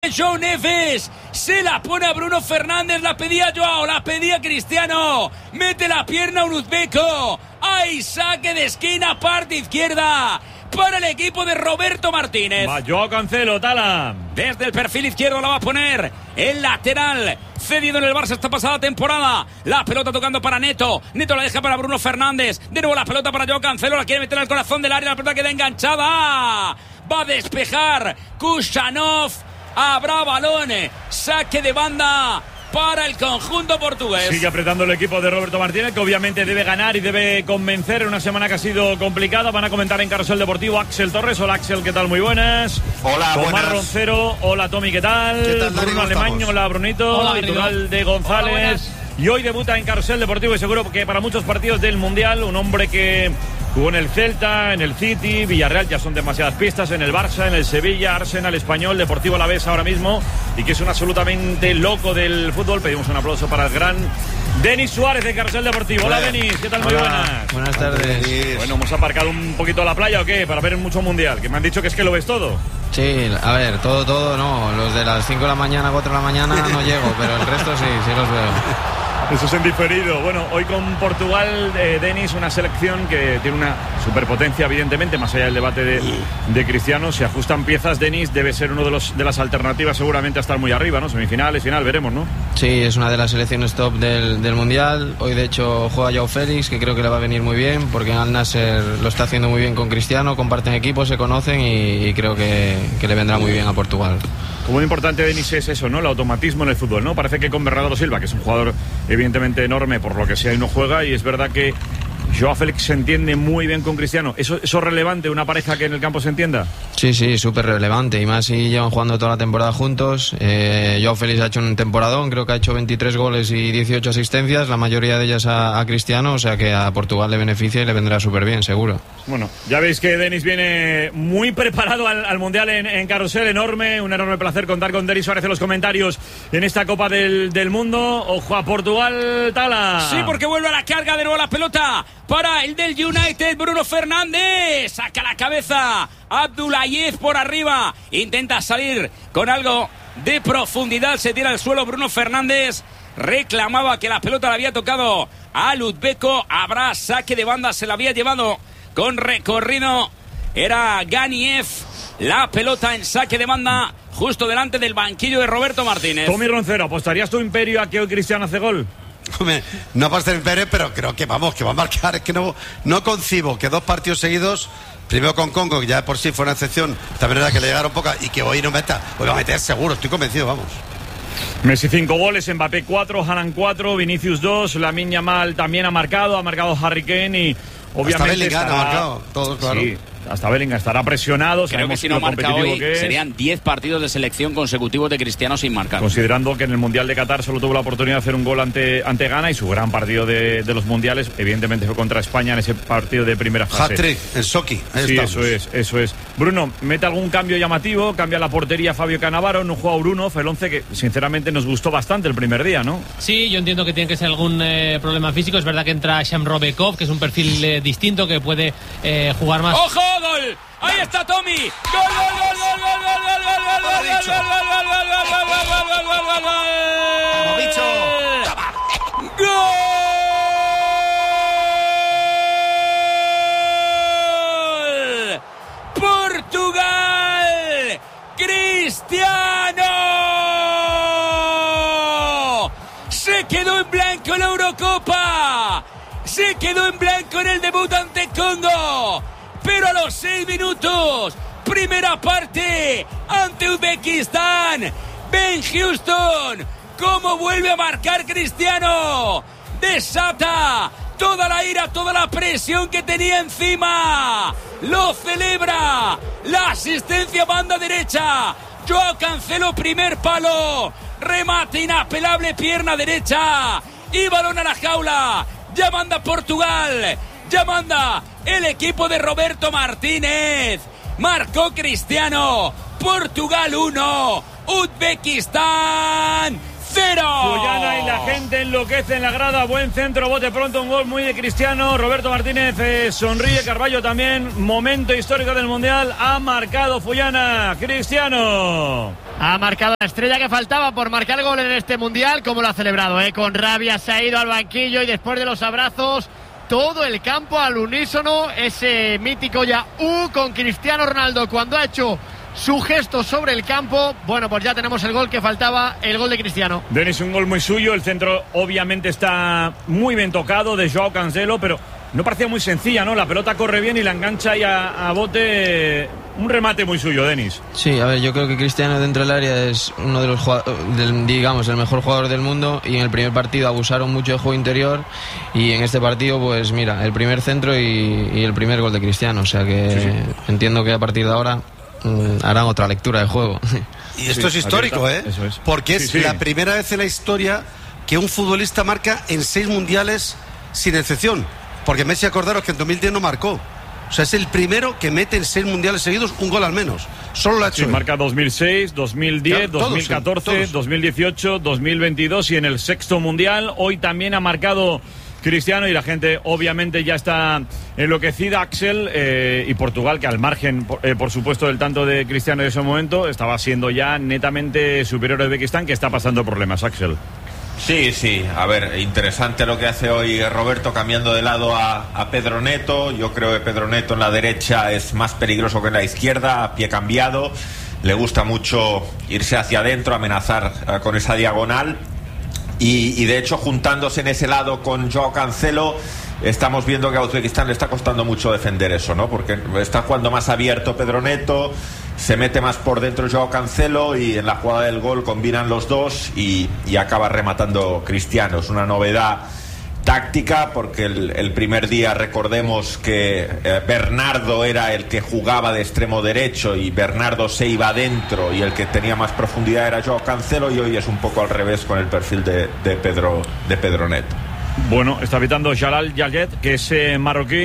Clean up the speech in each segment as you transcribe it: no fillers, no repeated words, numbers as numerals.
João Neves, se la pone a Bruno Fernández, la pedía Joao, la pedía Cristiano, mete la pierna a un uzbeco, hay saque de esquina, parte izquierda, para el equipo de Roberto Martínez. Va Joao Cancelo, Tala. Desde el perfil izquierdo la va a poner el lateral, cedido en el Barça esta pasada temporada. La pelota tocando para Neto. Neto la deja para Bruno Fernández. De nuevo la pelota para Joao Cancelo. La quiere meter al corazón del área. La pelota queda enganchada. Va a despejar Kušanov. Habrá balón. Saque de banda para el conjunto portugués. Sigue apretando el equipo de Roberto Martínez, que obviamente debe ganar y debe convencer en una semana que ha sido complicada. Van a comentar en Carrusel Deportivo Axel Torres. Hola Axel, ¿qué tal? Muy buenas. Hola, Tomás buenas. Roncero, hola Tommy, ¿qué tal? ¿Qué tal, Dani? Bruno ¿Cómo Alemaño, estamos? hola Brunito. Hola, Iturralde González. Y hoy debuta en Carrusel Deportivo y seguro que para muchos partidos del Mundial, un hombre que jugó en el Celta, en el City, Villarreal, ya son demasiadas pistas, en el Barça, en el Sevilla, Arsenal, Español, Deportivo Alavés ahora mismo, y que es un absolutamente loco del fútbol. Pedimos un aplauso para el gran Denis Suárez de Carrusel Deportivo. Hola Denis, ¿qué tal? Muy buenas. Buenas tardes. Bueno, ¿hemos aparcado un poquito a la playa o qué? Para ver mucho Mundial, que me han dicho que es que lo ves todo. Sí, a ver, todo no. Los de las 5 de la mañana, 4 de la mañana no llego, pero el resto sí los veo. Eso es en diferido. Bueno, hoy con Portugal, Denis, una selección que tiene una superpotencia, evidentemente, más allá del debate de Cristiano. Se ajustan piezas, Denis, debe ser uno de las alternativas seguramente a estar muy arriba, ¿no? Semifinales, final, veremos, ¿no? Sí, es una de las selecciones top del Mundial. Hoy, de hecho, juega Joao Félix, que creo que le va a venir muy bien, porque Al Nasser lo está haciendo muy bien con Cristiano, comparten equipos, se conocen y creo que le vendrá muy bien a Portugal. Como importante, Denis, es eso, ¿no? El automatismo en el fútbol, ¿no? Parece que con Bernardo Silva, que es un jugador evidentemente enorme, por lo que sea, y no juega, y es verdad que Joao Félix se entiende muy bien con Cristiano. ¿Eso es relevante, una pareja que en el campo se entienda? Sí, súper relevante, y más si llevan jugando toda la temporada juntos. Joao Félix ha hecho un temporadón, creo que ha hecho 23 goles y 18 asistencias, la mayoría de ellas a Cristiano, o sea que a Portugal le beneficia y le vendrá súper bien, seguro. Bueno, ya veis que Denis viene muy preparado al Mundial en Carrusel, un enorme placer contar con Denis Suárez en los comentarios en esta Copa del Mundo. Ojo a Portugal, Tala. Sí, porque vuelve a la carga de nuevo la pelota para el del United, Bruno Fernández. Saca la cabeza Abdoulaye por arriba. Intenta salir con algo de profundidad. Se tira al suelo Bruno Fernández. Reclamaba que la pelota le había tocado a Uzbeko. Habrá saque de banda. Se la había llevado con recorrido. Era Ganiev. La pelota en saque de banda justo delante del banquillo de Roberto Martínez. Tommy Roncero, ¿apostarías tu imperio a que hoy Cristiano hace gol? Hombre, no apostar en Pérez, pero creo que va a marcar. Es que no concibo que 2 partidos seguidos, primero con Congo, que ya por sí fue una excepción, también era que le llegaron pocas, y que hoy no meta. Hoy va a meter seguro, estoy convencido, vamos. Messi 5 goles, Mbappé 4, Haaland 4, Vinicius 2, Lamine Yamal también ha marcado Harry Kane y obviamente hasta Bellingham ha marcado, todos, claro. Sí, hasta Bellingham estará presionado. Creo que si no marca hoy serían 10 partidos de selección consecutivos de Cristiano sin marcar. Considerando que en el Mundial de Qatar solo tuvo la oportunidad de hacer un gol ante Ghana, y su gran partido de los mundiales evidentemente fue contra España en ese partido de primera fase. Hat-trick, el Soki. Sí, eso es. Bruno, ¿mete algún cambio llamativo? Cambia la portería Fabio Cannavaro, no juega Bruno, el 11 que sinceramente nos gustó bastante el primer día, ¿no? Sí, yo entiendo que tiene que ser algún problema físico. Es verdad que entra Shamrobekov, que es un perfil distinto, que puede jugar más. ¡Ojo, gol! Ahí está Tommy. ¡Gol, gol, gol, gol, gol, gol, gol, gol, gol, gol, gol, gol, gol, Portugal, Cristiano. Se quedó en blanco en la Eurocopa. Se quedó en blanco en el debut ante Congo. Pero a los 6 minutos, primera parte ante Uzbekistán. Ben Houston, cómo vuelve a marcar Cristiano. Desata toda la ira, toda la presión que tenía encima. Lo celebra. La asistencia banda derecha. Joao Cancelo, primer palo. Remate inapelable, pierna derecha. Y balón a la jaula. Ya manda Portugal. Ya manda el equipo de Roberto Martínez. Marcó Cristiano. Portugal 1, Uzbekistán Fuyana y la gente enloquece en la grada. Buen centro, bote pronto, un gol muy de Cristiano. Roberto Martínez sonríe, Carballo también. Momento histórico del Mundial. Ha marcado Fuyana. Cristiano ha marcado la estrella que faltaba por marcar gol en este Mundial. Como lo ha celebrado, con rabia se ha ido al banquillo y después de los abrazos, todo el campo al unísono. Ese mítico ya con Cristiano Ronaldo cuando ha hecho su gesto sobre el campo. Bueno, pues ya tenemos el gol que faltaba, el gol de Cristiano. Denis, un gol muy suyo. El centro obviamente está muy bien tocado de Joao Cancelo, pero no parecía muy sencilla, ¿no? La pelota corre bien y la engancha y a bote. Un remate muy suyo, Denis. Sí, a ver, yo creo que Cristiano dentro del área es uno de los digamos, el mejor jugador del mundo, y en el primer partido abusaron mucho de juego interior, y en este partido, pues mira, el primer centro y el primer gol de Cristiano. O sea que sí. Entiendo que a partir de ahora harán otra lectura de juego. Y esto es histórico, Eso es. Porque es la primera vez en la historia que un futbolista marca en 6 mundiales sin excepción. Porque Messi, acordaros que en 2010 no marcó. O sea, es el primero que mete en 6 mundiales seguidos un gol al menos. Solo lo ha hecho. Sí, marca 2006, 2010, claro, 2014, todos. 2018, 2022 y en el 6º mundial. Hoy también ha marcado Cristiano y la gente obviamente ya está enloquecida. Axel, y Portugal, que al margen por supuesto del tanto de Cristiano en ese momento, estaba siendo ya netamente superior a Uzbekistán, que está pasando problemas. Axel. Sí, a ver, interesante lo que hace hoy Roberto, cambiando de lado a Pedro Neto. Yo creo que Pedro Neto en la derecha es más peligroso que en la izquierda, a pie cambiado. Le gusta mucho irse hacia adentro, amenazar con esa diagonal. Y de hecho, juntándose en ese lado con Joao Cancelo, estamos viendo que a Uzbekistán le está costando mucho defender eso, ¿no? Porque está jugando más abierto Pedro Neto, se mete más por dentro Joao Cancelo, y en la jugada del gol combinan los dos y acaba rematando Cristiano. Es una novedad táctica, porque el primer día recordemos que Bernardo era el que jugaba de extremo derecho y Bernardo se iba adentro, y el que tenía más profundidad era Joao Cancelo, y hoy es un poco al revés con el perfil de Pedro Neto. Bueno, está pitando Jalal Yayet, que es marroquí,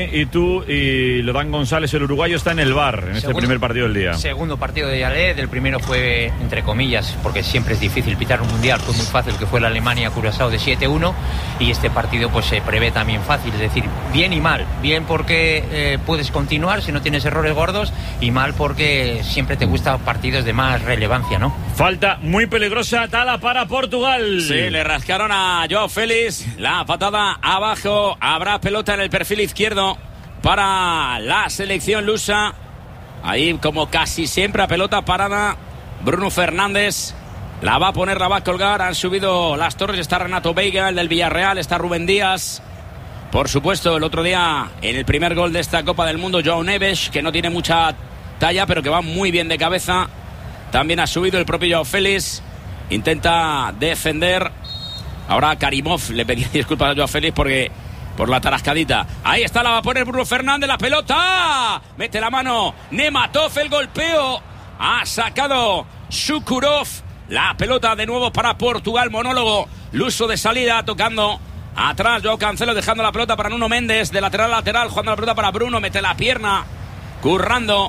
y Lodán González, el uruguayo, está en el VAR en este primer partido del día. Segundo partido de Yayet. El primero fue, entre comillas, porque siempre es difícil pitar un mundial, fue muy fácil, que fue la Alemania-Curazao de 7-1, y este partido pues se prevé también fácil, es decir, bien y mal. Bien porque puedes continuar si no tienes errores gordos, y mal porque siempre te gustan partidos de más relevancia, ¿no? Falta muy peligrosa, Tala, para Portugal. Sí, le rascaron a Joao Félix, la patada abajo. Habrá pelota en el perfil izquierdo para la selección lusa. Ahí, como casi siempre, a pelota parada, Bruno Fernández la va a poner, la va a colgar. Han subido las torres, está Renato Veiga, el del Villarreal, está Rubén Díaz. Por supuesto, el otro día, en el primer gol de esta Copa del Mundo, João Neves, que no tiene mucha talla, pero que va muy bien de cabeza. También ha subido el propio Joao Félix, intenta defender. Ahora Karimov le pedía disculpas a Joao Félix por la tarascadita. Ahí está, la va a poner Bruno Fernández, la pelota. Mete la mano Nematov, el golpeo. Ha sacado Shukurov. La pelota de nuevo para Portugal, monólogo luso de salida, tocando atrás Joao Cancelo, dejando la pelota para Nuno Méndez, de lateral a lateral, jugando la pelota para Bruno, mete la pierna, currando.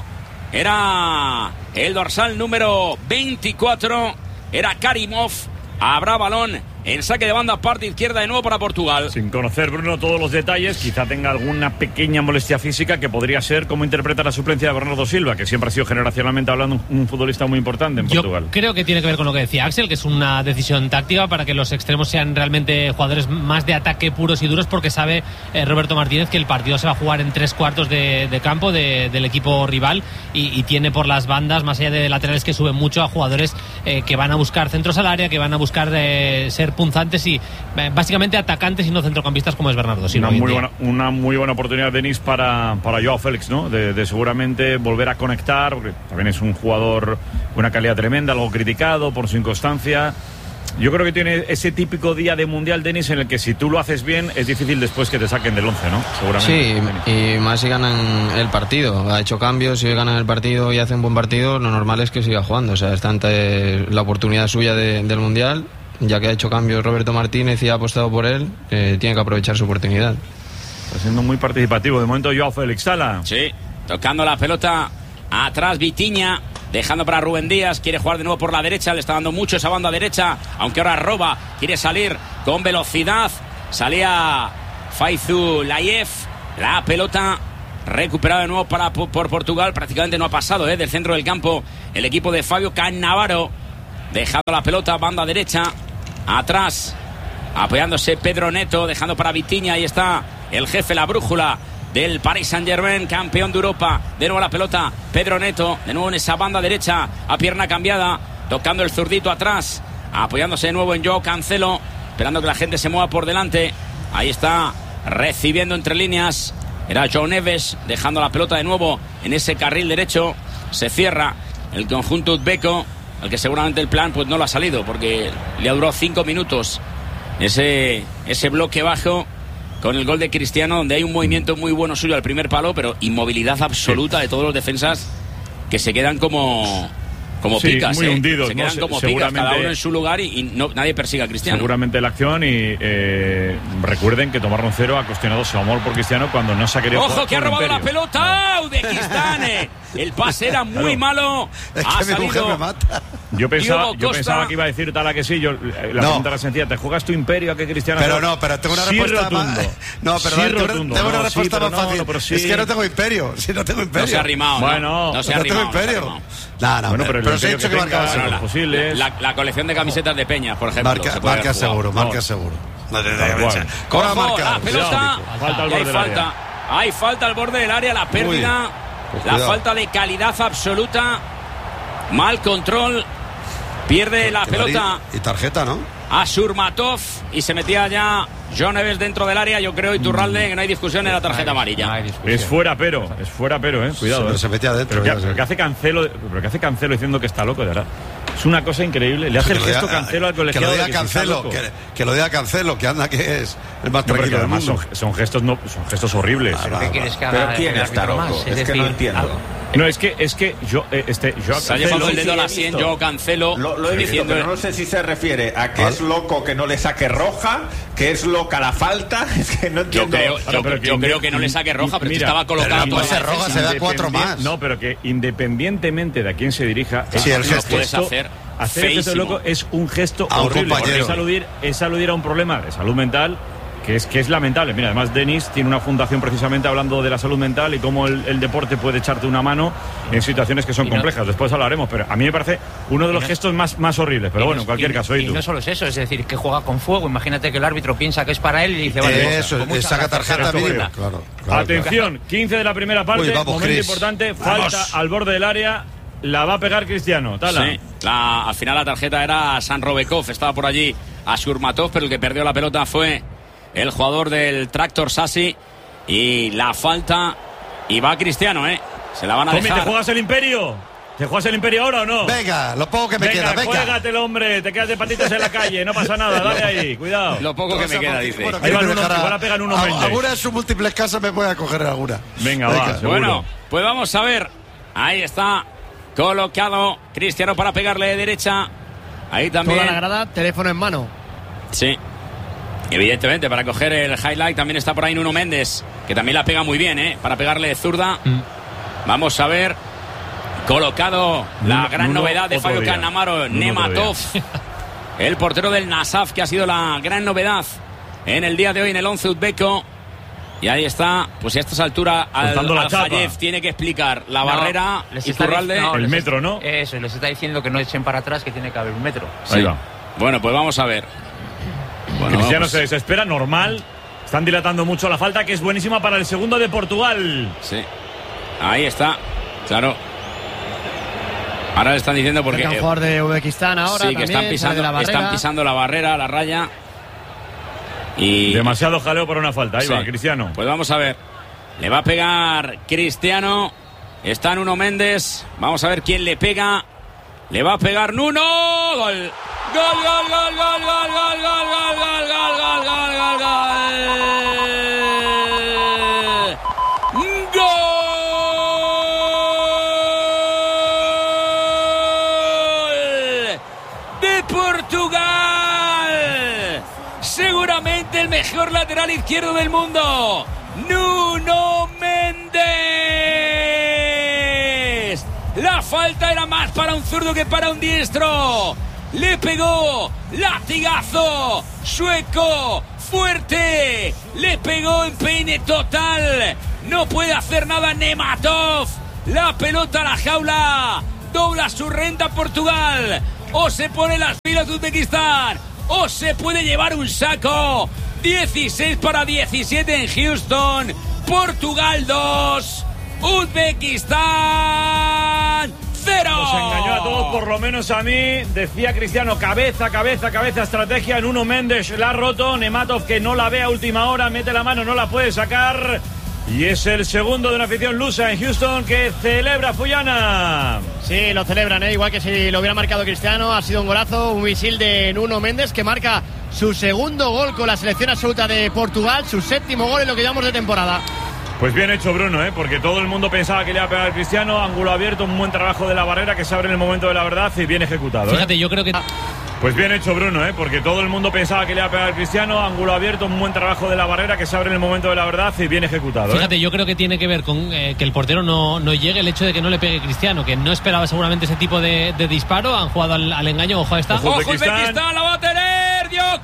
Era el dorsal número 24, era Karimov. Habrá balón en saque de banda, parte izquierda de nuevo para Portugal. Sin conocer, Bruno, todos los detalles, quizá tenga alguna pequeña molestia física, que podría ser cómo interpreta la suplencia de Bernardo Silva, que siempre ha sido generacionalmente hablando un futbolista muy importante en Portugal. Yo creo que tiene que ver con lo que decía Axel, que es una decisión táctica para que los extremos sean realmente jugadores más de ataque puros y duros, porque sabe Roberto Martínez que el partido se va a jugar en 3/4 de campo del equipo rival, y tiene por las bandas, más allá de laterales que suben mucho, a jugadores que van a buscar centros al área, que van a buscar ser punzantes y básicamente atacantes y no centrocampistas, como es Bernardo Silva. Una muy buena oportunidad, Denis, para Joao Félix, ¿no? De seguramente volver a conectar, porque también es un jugador de una calidad tremenda, algo criticado por su inconstancia. Yo creo que tiene ese típico día de mundial, Denis, en el que si tú lo haces bien es difícil después que te saquen del 11, ¿no? Seguramente. Sí, y más si ganan el partido. Ha hecho cambios, si ganan el partido y hacen buen partido, lo normal es que siga jugando. O sea, está ante la oportunidad suya del mundial. Ya que ha hecho cambios Roberto Martínez y ha apostado por él, tiene que aprovechar su oportunidad. Está siendo muy participativo de momento Joao Félix. Sala. Sí, tocando la pelota atrás Vitinha. dejando para Rubén Díaz, quiere jugar de nuevo por la derecha, le está dando mucho esa banda derecha, aunque ahora roba, quiere salir con velocidad, salía Faizu Layev, la pelota recuperada de nuevo por Portugal, prácticamente no ha pasado del centro del campo el equipo de Fabio Cannavaro, dejando la pelota, banda derecha, atrás, apoyándose Pedro Neto, dejando para Vitinha, ahí está el jefe, la brújula del Paris Saint-Germain, campeón de Europa. De nuevo la pelota, Pedro Neto, de nuevo en esa banda derecha, a pierna cambiada, tocando el zurdito atrás, apoyándose de nuevo en Joao Cancelo, esperando que la gente se mueva por delante. Ahí está, recibiendo entre líneas, era João Neves, dejando la pelota de nuevo en ese carril derecho. Se cierra el conjunto uzbeco, al que seguramente el plan pues no lo ha salido, porque le ha durado 5 minutos ese bloque bajo, con el gol de Cristiano, donde hay un movimiento muy bueno suyo al primer palo, pero inmovilidad absoluta de todos los defensas, que se quedan como picas, muy hundidos, se quedan como picas, cada uno en su lugar, y nadie persigue a Cristiano. Seguramente la acción, y recuerden que Tomás Roncero ha cuestionado su amor por Cristiano cuando no se ha querido. ¡Ojo, que ha robado la pelota! Uzbekistán. El pase era muy malo. Es que mi mujer me mata. Yo pensaba que iba a decir tal a que sí. La pregunta era sencilla: ¿te juegas tu imperio a que Cristiano? Pero tengo una respuesta más. No, pero tengo una respuesta más fácil. Es que no tengo imperio. Si no tengo imperio. No se ha arrimado. Bueno, no se ha arrimado. No tengo imperio. No, pero se ha hecho que marca posibles. La colección de camisetas de Peña, por ejemplo. Marca seguro. Con la marca. Hay falta al borde del área, la pérdida. La falta de calidad absoluta. Mal control. Pierde la pelota. Y tarjeta, ¿no? A Surmatov. Y se metía ya João Neves dentro del área. Yo creo, Iturralde, que no hay discusión en la tarjeta amarilla. Es fuera, pero, cuidado. Pero se metía adentro. Pero que hace Cancelo diciendo que está loco, de verdad. Es una cosa increíble. Le hace el gesto Cancelo al colegiado. Que lo diga Cancelo, que anda, que es el más tranquilo del mundo. Son gestos horribles. ¿Qué quieres que haga? ¿Pero quién está loco? Es que no entiendo. No, es que yo se ha llevado el dedo a la sien Joao Cancelo. Lo he visto, pero no sé si se refiere a que es loco que no le saque roja, que es loca la falta. Es que no entiendo. Yo creo que no le saque roja, pero mira, estaba colocado. Pero no roja, se da 4 más. No, pero que independientemente de a quién se dirija, sí, el gesto puedes hacer el gesto loco es un gesto horrible. Es aludir a un problema de salud mental que es lamentable. Mira, además Denis tiene una fundación precisamente hablando de la salud mental y cómo el deporte puede echarte una mano en situaciones que son complejas. Después hablaremos, pero a mí me parece uno de los gestos más horribles. Pero bueno, en cualquier caso. Y no solo es eso, es decir, que juega con fuego. Imagínate que el árbitro piensa que es para él y dice, vale, eso, saca tarjeta mínima. Claro. Atención, 15 de la primera parte, momento importante, falta al borde del área. La va a pegar Cristiano. Tala. Sí, al final la tarjeta era San Robekov, estaba por allí a Surmatov, pero el que perdió la pelota fue el jugador del Tractor Sassi. Y la falta, y va Cristiano, se la van a dejar. ¿Te juegas el imperio? ¿Te juegas el imperio ahora o no? Venga, lo poco que me queda, venga. Juégatelo, hombre, te quedas de patitas en la calle, no pasa nada, dale ahí, cuidado. Lo poco que me queda, dice. Bueno, ahí van igual a pegar unos Mendes. Alguna de sus múltiples casas me voy a coger alguna. Venga, va, seguro. Bueno, pues vamos a ver. Ahí está colocado Cristiano para pegarle de derecha. Ahí también. Toda la grada, teléfono en mano. Sí. Evidentemente, para coger el highlight también está por ahí Nuno Méndez, que también la pega muy bien, para pegarle de zurda. Vamos a ver. Colocado la gran novedad de Fabio Cannavaro, Nematov, el portero del Nasaf, que ha sido la gran novedad en el día de hoy en el 11 uzbeco. Y ahí está, pues a estas alturas Al-Hayev tiene que explicar la barrera, Iturralde. El metro, ¿no? Eso, les está diciendo que no echen para atrás, que tiene que haber un metro. Sí. Ahí va. Bueno, pues vamos a ver. Bueno, Cristiano se desespera, normal. Están dilatando mucho la falta, que es buenísima para el segundo de Portugal. Sí. Ahí está, claro. Ahora le están diciendo porque... un jugador de Uzbekistán ahora. Sí, que están pisando la barrera, la raya. Y demasiado jaleo por una falta. Ahí va, Cristiano. Pues vamos a ver. Le va a pegar Cristiano. Está Nuno Méndez. Vamos a ver quién le pega. Le va a pegar Nuno. Gol. Gol, gol, gol, gol, gol, gol, gol, gol, gol, gol, gol, gol, gol, gol. De Portugal. Seguramente el mejor lateral izquierdo del mundo. Nuno Méndez. La falta falta era más para un zurdo que para un diestro. Le pegó, latigazo, sueco, fuerte, le pegó en peine total, no puede hacer nada Nematov, la pelota a la jaula, dobla su renta Portugal, o se pone las pilas de Uzbekistán, o se puede llevar un saco. 16-17 en Houston, Portugal 2, Uzbekistán 0. Nos engañó a todos, por lo menos a mí. Decía Cristiano, cabeza, estrategia. Nuno Mendes la ha roto. Nematov, que no la ve a última hora, mete la mano, no la puede sacar. Y es el segundo de una afición lusa en Houston que celebra Fuyana. Sí, lo celebran, igual que si lo hubiera marcado Cristiano. Ha sido un golazo, un misil de Nuno Mendes, que marca su segundo gol con la selección absoluta de Portugal, su séptimo gol en lo que llevamos de temporada. Pues bien hecho Bruno, porque todo el mundo pensaba que le iba a pegar a Cristiano. Ángulo abierto, un buen trabajo de la barrera que se abre en el momento de la verdad y bien ejecutado. Fíjate, yo creo que... Pues bien hecho Bruno, porque todo el mundo pensaba que le iba a pegar a Cristiano. Ángulo abierto, un buen trabajo de la barrera que se abre en el momento de la verdad y bien ejecutado. Fíjate, yo creo que tiene que ver con que el portero no llegue, el hecho de que no le pegue Cristiano, que no esperaba seguramente ese tipo de disparo. Han jugado al engaño. Ojo a esta. Ojo, Uzbekistán la va a tener Diogo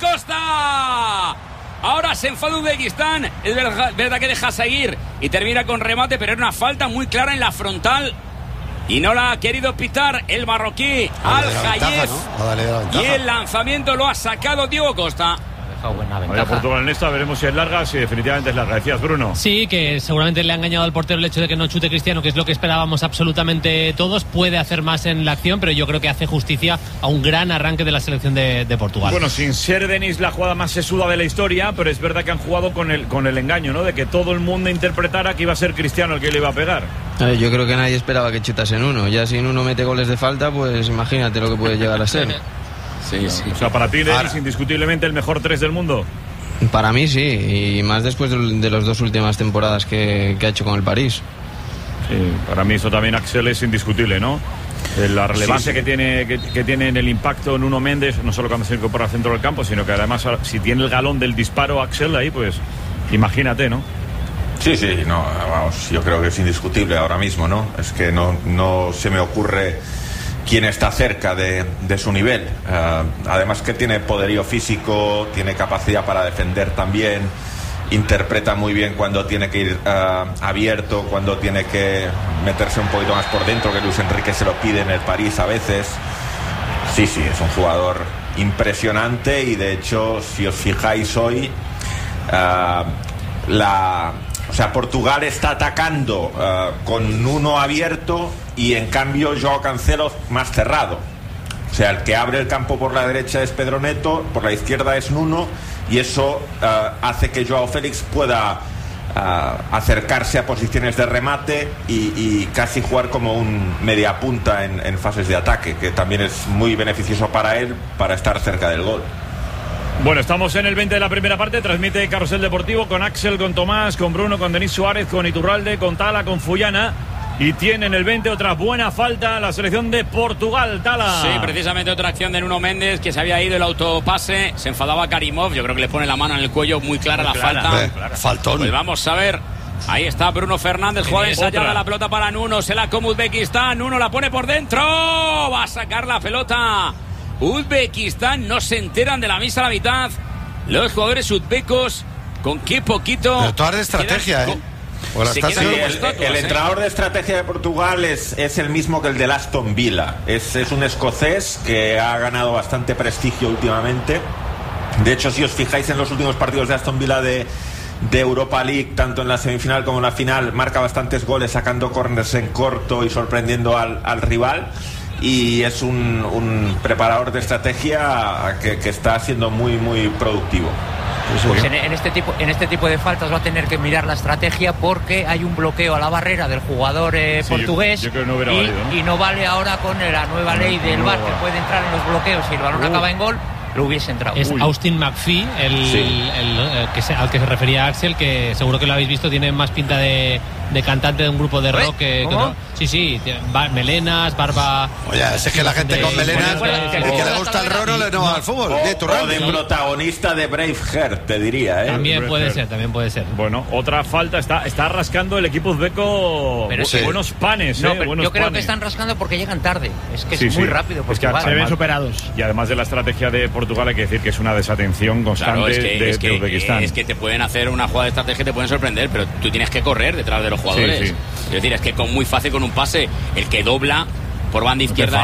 Costa. Ahora se enfada Uzbekistán. Es verdad que deja seguir y termina con remate, pero era una falta muy clara en la frontal y no la ha querido pitar el marroquí Al-Hayef, ¿no? Y el lanzamiento lo ha sacado Diogo Costa. Buena ventaja. Vaya Portugal en esta, veremos si es larga, si definitivamente es larga. Decías, Bruno. Sí, que seguramente le ha engañado al portero el hecho de que no chute Cristiano, que es lo que esperábamos absolutamente todos. Puede hacer más en la acción, pero yo creo que hace justicia a un gran arranque de la selección de Portugal. Bueno, sin ser Denis la jugada más sesuda de la historia, pero es verdad que han jugado con el engaño, ¿no? De que todo el mundo interpretara que iba a ser Cristiano el que le iba a pegar. Yo creo que nadie esperaba que chutasen uno. Ya si uno mete goles de falta, pues imagínate lo que puede llegar a ser. Sí, sí. O sea, para ti, Denis, indiscutiblemente el mejor 3 del mundo. Para mí sí, y más después de las dos últimas temporadas que ha hecho con el París. Sí, para mí eso también, Axel, es indiscutible, ¿no? La relevancia que tiene en el impacto Nuno Mendes, no solo cuando se incorpora al centro del campo, sino que además si tiene el galón del disparo Axel ahí, pues imagínate, ¿no? Sí, no, vamos, yo creo que es indiscutible ahora mismo, ¿no? Es que no se me ocurre quién está cerca de su nivel. Además que tiene poderío físico, tiene capacidad para defender también, interpreta muy bien cuando tiene que ir abierto, cuando tiene que meterse un poquito más por dentro, que Luis Enrique se lo pide en el París a veces. Sí, es un jugador impresionante y de hecho, si os fijáis hoy, Portugal está atacando con uno abierto y en cambio Joao Cancelo más cerrado. O sea, el que abre el campo por la derecha es Pedro Neto, por la izquierda es Nuno, y eso hace que Joao Félix pueda acercarse a posiciones de remate y casi jugar como un mediapunta en fases de ataque, que también es muy beneficioso para él para estar cerca del gol. Bueno, estamos en el 20 de la primera parte. Transmite Carrusel Deportivo con Axel, con Tomás, con Bruno, con Denis Suárez, con Iturralde, con Tala, con Fuyana. Y tiene en el 20 otra buena falta la selección de Portugal. Tala. Sí, precisamente otra acción de Nuno Mendes, que se había ido el autopase. Se enfadaba Karimov. Yo creo que le pone la mano en el cuello. Muy clara la falta. Faltón. Pues vamos a ver. Ahí está Bruno Fernández, jugada ensayada, la pelota para Nuno. Se la come Uzbekistán. Nuno la pone por dentro. Va a sacar la pelota Uzbekistán. No se enteran de la misa a la mitad los jugadores uzbecos. Con qué poquito. Pero tú de estrategia, El entrenador de estrategia de Portugal es el mismo que el del Aston Villa. Es un escocés que ha ganado bastante prestigio últimamente. De hecho, si os fijáis en los últimos partidos de Aston Villa de Europa League, tanto en la semifinal como en la final, marca bastantes goles sacando córners en corto y sorprendiendo al rival. Y es un preparador de estrategia que está siendo muy, muy productivo. Pues en este tipo de faltas va a tener que mirar la estrategia, porque hay un bloqueo a la barrera del jugador portugués. Yo creo que no hubiera valido, ¿no? Y no vale ahora con la nueva ley del VAR, que puede entrar en los bloqueos y el balón acaba en gol. Lo hubiese entrado. Es Austin McPhee al que se refería Axel, que seguro que lo habéis visto. Tiene más pinta de cantante de un grupo de rock que otro. Sí, melenas, barba. Oye, es que la gente con melenas, el que le gusta el rono no va al fútbol. O de protagonista de Braveheart, te diría, ¿eh? También puede ser. Bueno, otra falta. Está rascando el equipo uzbeco buenos panes, no, pero buenos yo creo panes. que están rascando porque llegan tarde. Es que es muy rápido. Es que se ven superados. Y además de la estrategia de Portugal, hay que decir que es una desatención constante de Uzbekistán. Es que te pueden hacer una jugada de estrategia, te pueden sorprender, pero tú tienes que correr detrás de los jugadores. Sí. Es decir, es que muy fácil con un pase, el que dobla por banda izquierda.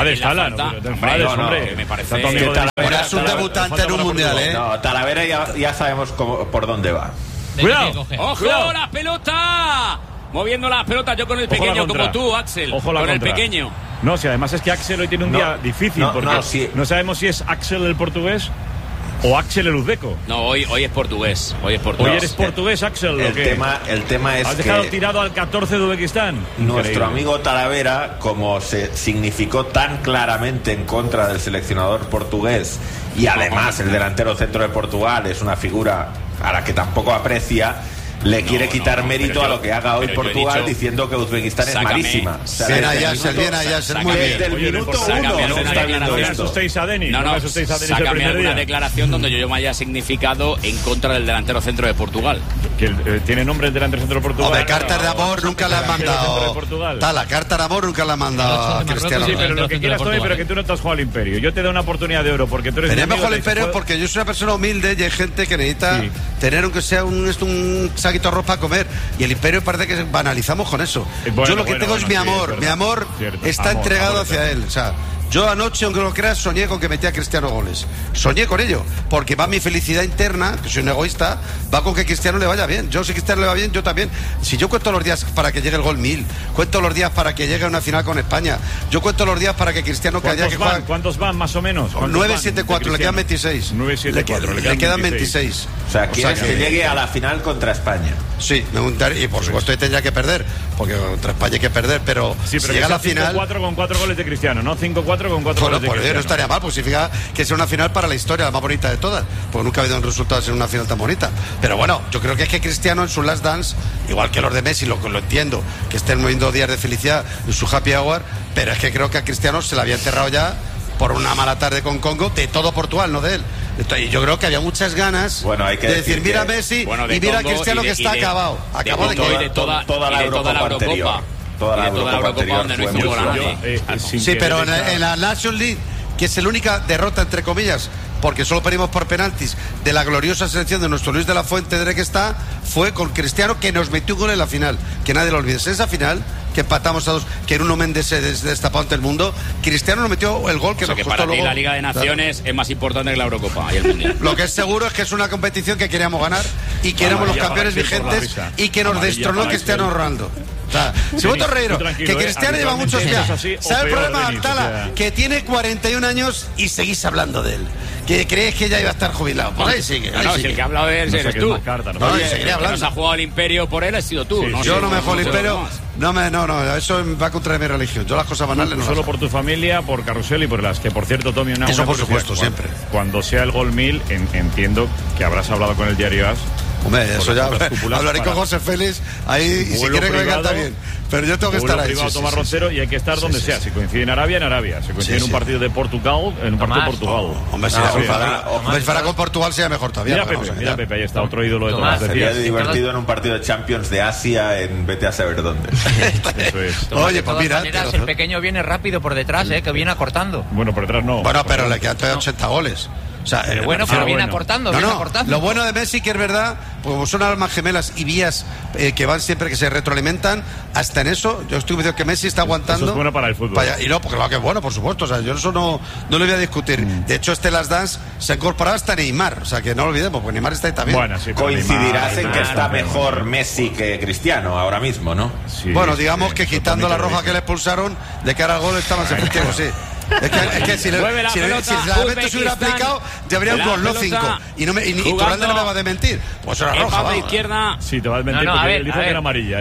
Hombre, me parece. Talavera es un debutante en un mundial, ¿eh? No, Talavera ya sabemos por dónde va. Cuidado. ¡Ojo, la pelota! Moviendo la pelota yo con el pequeño, como tú, Axel. Ojo la con contra. el pequeño. No, si además es que Axel hoy tiene un día difícil, porque no sabemos si es Axel el portugués o Axel el uzbeco. No, hoy es portugués. Hoy eres portugués, Axel. El tema es ¿Has dejado que tirado al 14 de Uzbekistán? Nuestro amigo Talavera, como se significó tan claramente en contra del seleccionador portugués, y además el delantero centro de Portugal es una figura a la que tampoco aprecia, le quiere quitar mérito a lo que haga hoy Portugal, diciendo que Uzbekistán es malísima. Bien allá, es muy bien. Desde el minuto uno se está viendo esto. ¿Asustéis a Denis? No, sácame alguna declaración donde yo me haya significado en contra del delantero centro de Portugal. Que tiene nombre el delantero centro de Portugal. Hombre, cartas de amor nunca la han mandado. La carta de amor nunca la han mandado a Cristiano. Sí, pero lo que quieras, Tony, pero que tú no te has jugado al Imperio. Yo te doy una oportunidad de oro porque tú eres... Tenemos mejor el Imperio porque yo soy una persona humilde y hay gente que necesita tener aunque sea un saquito de arroz para comer, y el Imperio parece que banalizamos con eso. Yo lo que tengo es mi amor. Mi amor está entregado hacia él. O sea, yo anoche, aunque lo creas, soñé con que metía a Cristiano goles. Soñé con ello, porque va mi felicidad interna, que soy un egoísta, va con que Cristiano le vaya bien. Yo, si Cristiano le va bien, yo también. Si yo cuento los días para que llegue el gol 1000, cuento los días para que llegue a una final con España, yo cuento los días para que Cristiano ¿Cuántos van más o menos? 9-7-4, le quedan 26. 9-7-4, le quedan 26. O sea, quieres que llegue a la final contra España. Sí, y por supuesto tendría que perder, porque contra España hay que perder, pero si llega a la final... 5-4 con 4 goles de Cristiano, ¿no? 5-4 con 4 goles de Cristiano. No estaría mal, pues significa que sea una final para la historia, la más bonita de todas, porque nunca ha habido un resultado en una final tan bonita. Pero bueno, yo creo que es que Cristiano en su last dance, igual que los de Messi, lo entiendo, que estén moviendo días de felicidad en su happy hour, pero es que creo que a Cristiano se le había enterrado ya por una mala tarde con Congo de todo Portugal, no de él. Y yo creo que había muchas ganas hay que de decir, mira a Messi y mira a Cristiano que está acabado. Acabó de toda la Eurocopa anterior. Toda la Eurocopa donde no hizo gol a nadie. Sí, pero en la National League, que es la única derrota, entre comillas, porque solo perdimos por penaltis, de la gloriosa selección de nuestro Luis de la Fuente de que está, fue con Cristiano, que nos metió un gol en la final, que nadie lo olvide. Esa final que empatamos a 2, que Nuno Méndez se destapó ante el mundo, Cristiano nos metió el gol que nos costó para luego. Ti la Liga de Naciones es más importante que la Eurocopa y el Mundial. Lo que es seguro es que es una competición que queríamos ganar y que éramos los campeones vigentes y que nos destronó Cristiano Ronaldo. O sea, si vos te reíro, que Cristiano lleva muchos días. ¿Sabes el problema, Tala? Que tiene 41 años y seguís hablando de él. Que crees que ya iba a estar jubilado. Por ahí sigue. Si el que ha hablado de él eres tú. Seguiré hablando. Nos ha jugado el Imperio por él, has sido tú. Yo no me juego el Imperio. No, eso va contra mi religión. Yo las cosas banales no solo por tu familia, por Carrusel y por las que, por cierto, Tommy, eso por supuesto, siempre. Cuando sea el gol 1000, entiendo que habrás hablado con el diario AS. Hombre, eso ya hablaré con José Félix ahí y si quiere que venga también. Pero yo tengo que estar ahí. Tomás Roncero y hay que estar donde sea. Si coincide en Arabia, en Arabia. Si coincide en un partido de Portugal, en un partido de Portugal. Hombre, si fuera con Portugal sería mejor todavía. Mira Pepe, ahí está otro ídolo de Tomás. Sería divertido en un partido de Champions de Asia en vete a saber dónde. Eso es. Oye, pues mira. El pequeño viene rápido por detrás, que viene acortando. Bueno, por detrás no. Bueno, pero le quedan 80 goles. O sea, pero viene aportando, viene aportando. Lo bueno de Messi, que es verdad, pues como son almas gemelas y vías que van siempre, que se retroalimentan, hasta en eso, yo estoy diciendo que Messi está aguantando. Eso es bueno para el fútbol. Y no, porque claro que es bueno, por supuesto. O sea, yo eso no lo voy a discutir. De hecho, Last Dance se ha incorporado hasta Neymar. O sea, que no lo olvidemos, porque Neymar está ahí también. Bueno, sí, coincidirás en que está mejor Messi que Cristiano ahora mismo, ¿no? Sí, bueno, digamos que quitando la roja que le expulsaron, de cara al gol está más efectivo, sí. Es que si la mente se hubiera aplicado, ya habría un gol, no 5. Y Turralde no me va a desmentir. Pues era roja, vamos. Izquierda. Sí, te va a desmentir porque él dijo que era amarilla.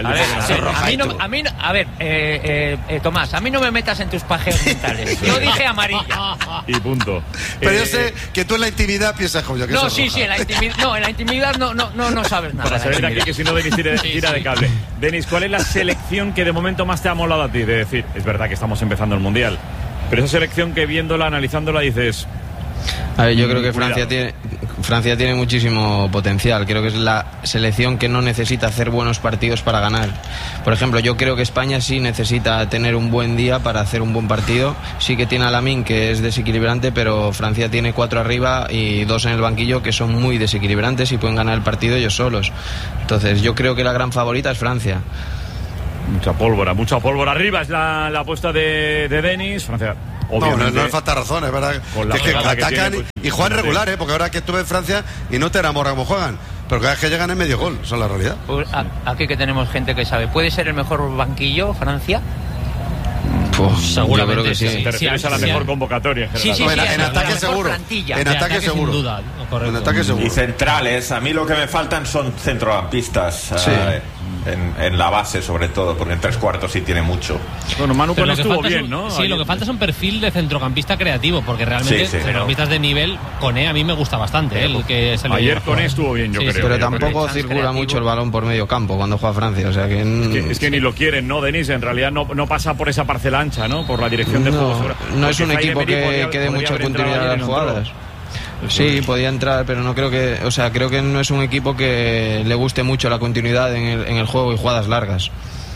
Tomás, a mí no me metas en tus pajeos mentales. Yo dije amarilla. Y punto. Pero yo sé que tú en la intimidad piensas como yo. No, sí, en la intimidad no sabes nada. Para saber aquí que si no Denis tira de cable. Denis, ¿cuál es la selección que de momento más te ha molado a ti? De decir, es verdad que estamos empezando el Mundial, pero esa selección que viéndola, analizándola, dices... A ver, yo creo que Francia tiene muchísimo potencial. Creo que es la selección que no necesita hacer buenos partidos para ganar. Por ejemplo, yo creo que España sí necesita tener un buen día para hacer un buen partido. Sí que tiene a Lamine, que es desequilibrante, pero Francia tiene 4 arriba y 2 en el banquillo que son muy desequilibrantes y pueden ganar el partido ellos solos. Entonces yo creo que la gran favorita es Francia. Mucha pólvora arriba es la apuesta de Denis. Francia, obviamente. No le falta razón, es verdad. Es que atacan y juegan regular, porque ahora que estuve en Francia y no te enamora cómo juegan. Pero cada vez que llegan es medio gol, eso es la realidad. Aquí que tenemos gente que sabe. ¿Puede ser el mejor banquillo, Francia? Pues, seguramente creo que sí. Te refieres a la mejor convocatoria en general. En ataque seguro. En ataque seguro. Sin duda, en ataque seguro. Y centrales, a mí lo que me faltan son centrocampistas. Sí. En la base, sobre todo, porque en 3/4 sí tiene mucho. Bueno, Manu Cone estuvo bien, ¿no? Sí, lo que falta es un perfil de centrocampista creativo, porque realmente centrocampistas de nivel, Cone a mí me gusta bastante. Ayer Cone estuvo bien, yo creo. Pero tampoco circula mucho el balón por medio campo cuando juega Francia, o sea que... Es que ni lo quieren, ¿no, Denis? En realidad no pasa por esa parcela ancha, ¿no? Por la dirección de juego. No es un equipo que dé mucha continuidad a las jugadas. Sí, podía entrar, pero no creo que... O sea, creo que no es un equipo que le guste mucho la continuidad en el juego y jugadas largas.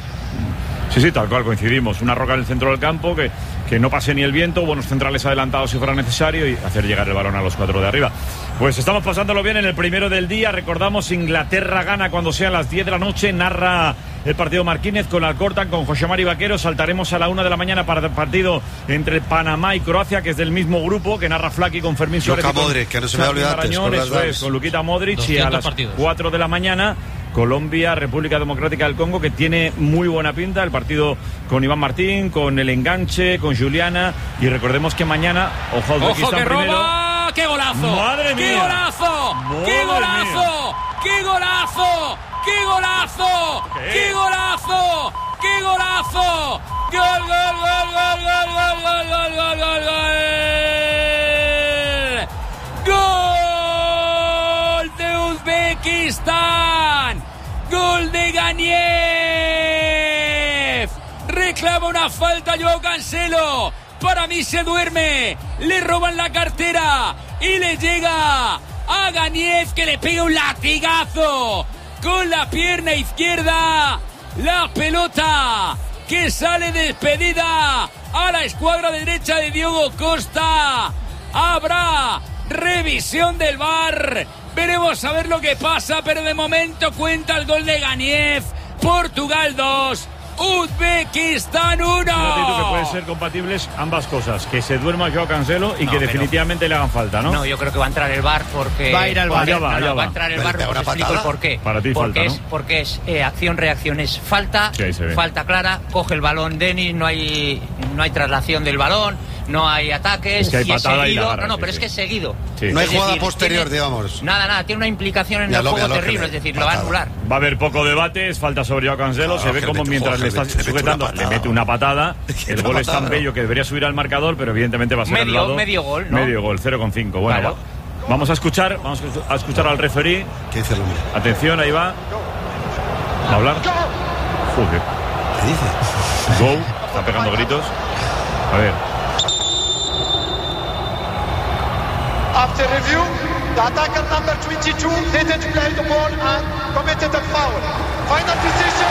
Sí, tal cual, coincidimos. Una roca en el centro del campo, que no pase ni el viento, buenos centrales adelantados si fuera necesario y hacer llegar el balón a los 4 de arriba. Pues estamos pasándolo bien en el primero del día. Recordamos, Inglaterra gana cuando sean las 10 de la noche. Narra el partido Marquínez con Alcorta, con José Mari Vaquero. Saltaremos a la 1 de la mañana para el partido entre Panamá y Croacia, que es del mismo grupo, que narra Flaky con Fermín Suárez. Luka Modric, que no se me ha olvidado antes. Con Luquita Modric. Y a las 4 de la mañana Colombia, República Democrática del Congo, que tiene muy buena pinta. El partido con Iván Martín, con el enganche, con Juliana. Y recordemos que mañana, ojo, Uzbekistán primero. Roba. ¡Qué golazo! ¡Madre mía! ¡Qué golazo! ¡Qué golazo! ¡Qué golazo! ¡Qué golazo! ¡Qué golazo! ¡Qué golazo! ¡Gol, gol, gol, gol, gol, gol, gol, gol, gol, gol, gol! ¡Gol de Uzbekistán! ¡Gol de Ganiev! Reclama una falta Joao Cancelo. Para mí se duerme. Le roban la cartera y le llega a Ganiev, que le pega un latigazo con la pierna izquierda. La pelota que sale despedida a la escuadra derecha de Diogo Costa. Habrá revisión del VAR. Veremos a ver lo que pasa, pero de momento cuenta el gol de Ganiev. Portugal 2, Uzbekistán 1. Fíjate tú que pueden ser compatibles ambas cosas, que se duerma Joao Cancelo y que definitivamente le hagan falta, ¿no? No, yo creo que va a entrar el VAR porque... Va a ir al VAR. Va a entrar el VAR, os explico el porqué. Para ti porque falta, ¿no? Porque es acción-reacción, es falta, falta clara, coge el balón Denis, no hay traslación del balón, no hay ataques, es que hay patada seguido, y la agarra, pero es que es seguido. Sí. No hay jugada posterior, digamos. Nada, tiene una implicación en el juego terrible, es decir, lo va a anular. Va a haber poco debate, es falta sobre Joao Cancelo, se ve como mientras le está sujetando, le mete una patada. El gol es tan bello que debería subir al marcador, pero evidentemente va a ser anulado. Medio gol, ¿no? Medio gol, 0,5. Bueno, claro. Vamos a escuchar al referí. ¿Qué dice el hombre? Atención, ahí va. ¿Va a hablar? Joder. ¿Qué dice? Go, está pegando gritos. A ver. After review, the attacker number 22 didn't play the ball and committed a foul. Final decision.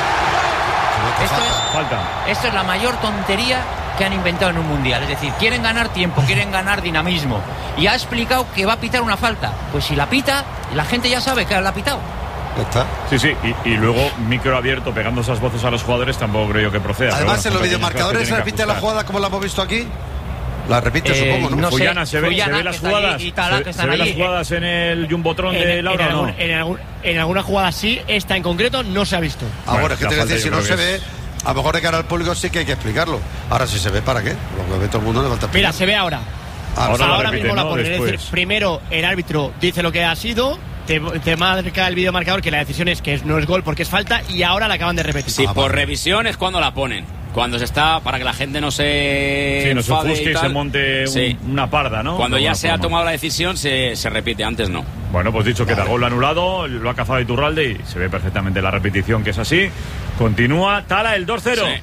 Esto es la mayor tontería que han inventado en un mundial. Es decir, quieren ganar tiempo, quieren ganar dinamismo. Y ha explicado que va a pitar una falta. Pues si la pita, la gente ya sabe que la ha pitado. ¿Está? Sí, y luego micro abierto pegando esas voces a los jugadores tampoco creo yo que proceda. Además, en los videomarcadores se repite la jugada como la hemos visto aquí. La repite, supongo, ¿no? No Fullana, se ve las jugadas. ¿Se ve las jugadas en el Jumbotron de Laura o no? En alguna jugada sí, esta en concreto no se ha visto. Ahora, es que te voy a decir, si no se ve, a lo mejor de cara al público sí que hay que explicarlo. Ahora, si se ve, ¿para qué? Lo que ve todo el mundo levanta. Mira, se ve ahora. Ahora mismo la ponen. Después. Es decir, primero el árbitro dice lo que ha sido, te marca el videomarcador que la decisión es que no es gol porque es falta, y ahora la acaban de repetir. Sí, por revisión es cuando la ponen. Cuando se está, para que la gente no se... Sí, no se ofusque y se monte una parda, ¿no? Cuando ya se ha tomado la decisión, se repite, antes no. Bueno, pues dicho que da gol anulado, lo ha cazado Iturralde y se ve perfectamente la repetición, que es así. Continúa Tala el 2-0. Sí.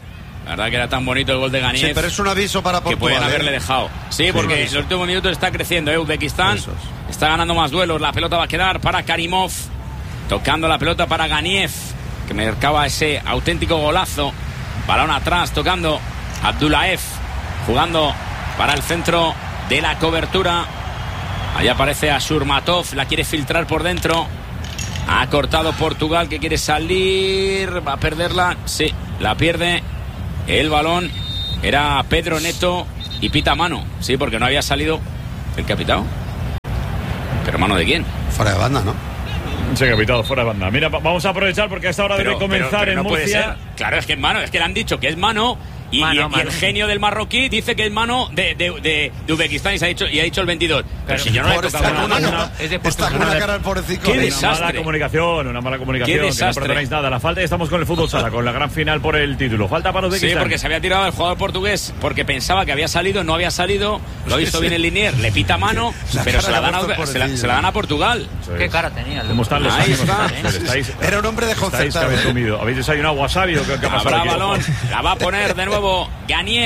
La verdad que era tan bonito el gol de Ganiev. Sí, pero es un aviso para Portugal. Que pueden haberle dejado. Sí, porque en los últimos minutos está creciendo, Uzbekistán. Está ganando más duelos. La pelota va a quedar para Karimov. Tocando la pelota para Ganiev, que marcaba ese auténtico golazo. Balón atrás, tocando Abdullaev. Jugando para el centro de la cobertura. Ahí aparece a Surmatov. La quiere filtrar por dentro. Ha cortado Portugal, que quiere salir. Va a perderla. Sí, la pierde. El balón era Pedro Neto y pita mano. Sí, porque no había salido el capitán. ¿Pero mano de quién? Fuera de banda, ¿no? Sí, capitán, fuera de banda. Mira, vamos a aprovechar porque a esta hora debe comenzar pero en no Murcia. Puede ser. Claro, es que es mano. Es que le han dicho que es mano. Y el genio del marroquí dice que es mano de Uzbekistán y ha dicho el 22. Pero si yo no le he tocado una mano. Está con una cara al pobrecito. Qué desastre. Una mala comunicación. Qué desastre. Que no perdonáis nada. La falta y estamos con el fútbol sala, con la gran final por el título. Falta para Uzbekistán. Sí, porque se había tirado el jugador portugués porque pensaba que había salido, no había salido. Lo ha visto bien el Linier, le pita mano, pero se la dan a Portugal. Qué cara tenía. ¿Cómo están los Ahí ánimos? está. Era un hombre desconcertado. ¿Habéis desayunado wasabi o qué ha pasado Habrá aquí? balón, la va a poner de nuevo Ganiev.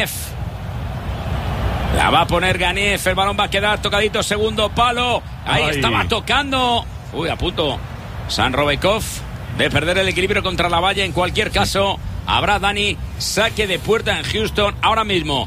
La va a poner Ganiev, el balón va a quedar tocadito, segundo palo. Ahí estaba tocando. Uy, a punto San Robekov de perder el equilibrio contra la valla. En cualquier caso, habrá Dani saque de puerta en Houston. Ahora mismo,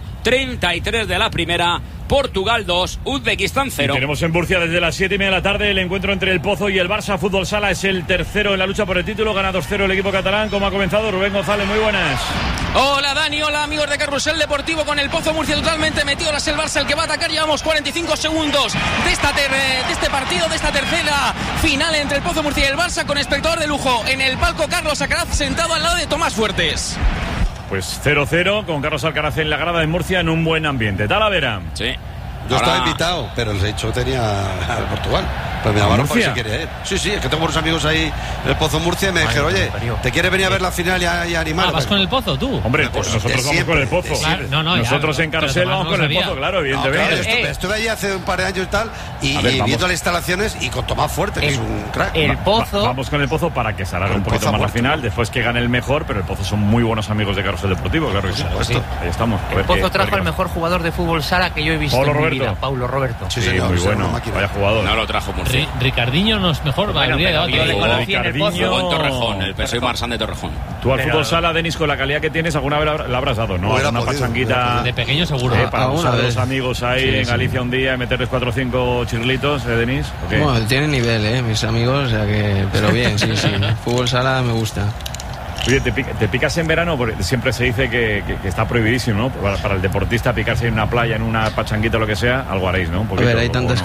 33 de la primera. Portugal 2, Uzbekistán 0. Tenemos en Murcia desde las 7:30 de la tarde el encuentro entre el Pozo y el Barça. Fútbol Sala es el tercero en la lucha por el título. Gana 2-0 el equipo catalán. ¿Cómo ha comenzado? Rubén González, muy buenas. Hola Dani, hola amigos de Carrusel Deportivo. Con el Pozo Murcia totalmente metido. Ahora es el Barça el que va a atacar. Llevamos 45 segundos de este partido, de esta tercera final entre el Pozo Murcia y el Barça, con espectador de lujo en el palco Carlos Alcaraz, sentado al lado de Tomás Fuertes. Pues 0-0 con Carlos Alcaraz en la grada de Murcia en un buen ambiente. Talavera. Sí. Yo estaba invitado, pero el hecho tenía a Portugal. Pero me llamaron por si quería ir. Sí, es que tengo unos amigos ahí en el Pozo Murcia y me dijeron, oye, ¿te quieres venir a ver la final y animar? ¿Vas con el Pozo tú? Hombre, pues nosotros vamos con el Pozo. Claro, nosotros en Carrusel vamos con el Pozo, claro, evidentemente. Claro, estuve allí hace un par de años y tal, y viendo las instalaciones y con Tomás Fuerte, que es un crack. El Pozo. Vamos con el Pozo para que se alargue un poquito más la final, después que gane el mejor, pero el Pozo son muy buenos amigos de Carrusel Deportivo, claro que sí. Ahí estamos. El Pozo trajo al mejor jugador de fútbol sala que yo he visto en mi vida, Paulo Roberto. Sí, señor, muy bueno, vaya jugador. No lo trajo Murcia. Ricardinho no es mejor, bueno, yo le conocí en el Pozo. En Torrejón, el PSOE Marsán de Torrejón. Tú al fútbol sala, Denis, con la calidad que tienes, alguna vez la habrás dado, ¿no? Una pachanguita de pequeño seguro. Para usar a los amigos ahí en Galicia un día y meterles 4 o 5 chirlitos, Denis. Bueno, tienen nivel, mis amigos, o sea que... Pero bien, sí. Fútbol sala me gusta. Oye, ¿te picas en verano? Porque siempre se dice que está prohibidísimo, ¿no? Para el deportista picarse en una playa, en una pachanguita o lo que sea, algo haréis, ¿no? A ver, hay tantas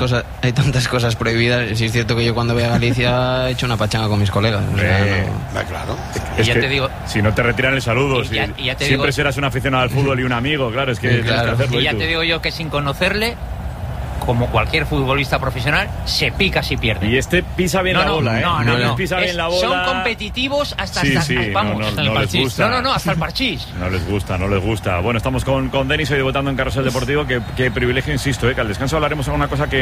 cosas prohibidas. Sí, es cierto que yo cuando voy a Galicia he hecho una pachanga con mis colegas. Claro. Es ya que te digo, si no te retiran el saludo, siempre serás un aficionado al fútbol y un amigo, claro, es que tienes que hacerlo. Y ya te digo yo que sin conocerle, como cualquier futbolista profesional, se pica si pierde. Y este pisa bien la bola, ¿eh? No. Pisa bien la bola. Son competitivos hasta hasta el parchís. Hasta el parchís. No les gusta. Bueno, estamos con Denis hoy debutando en Carrusel Deportivo. Qué privilegio, insisto, que al descanso hablaremos de una cosa que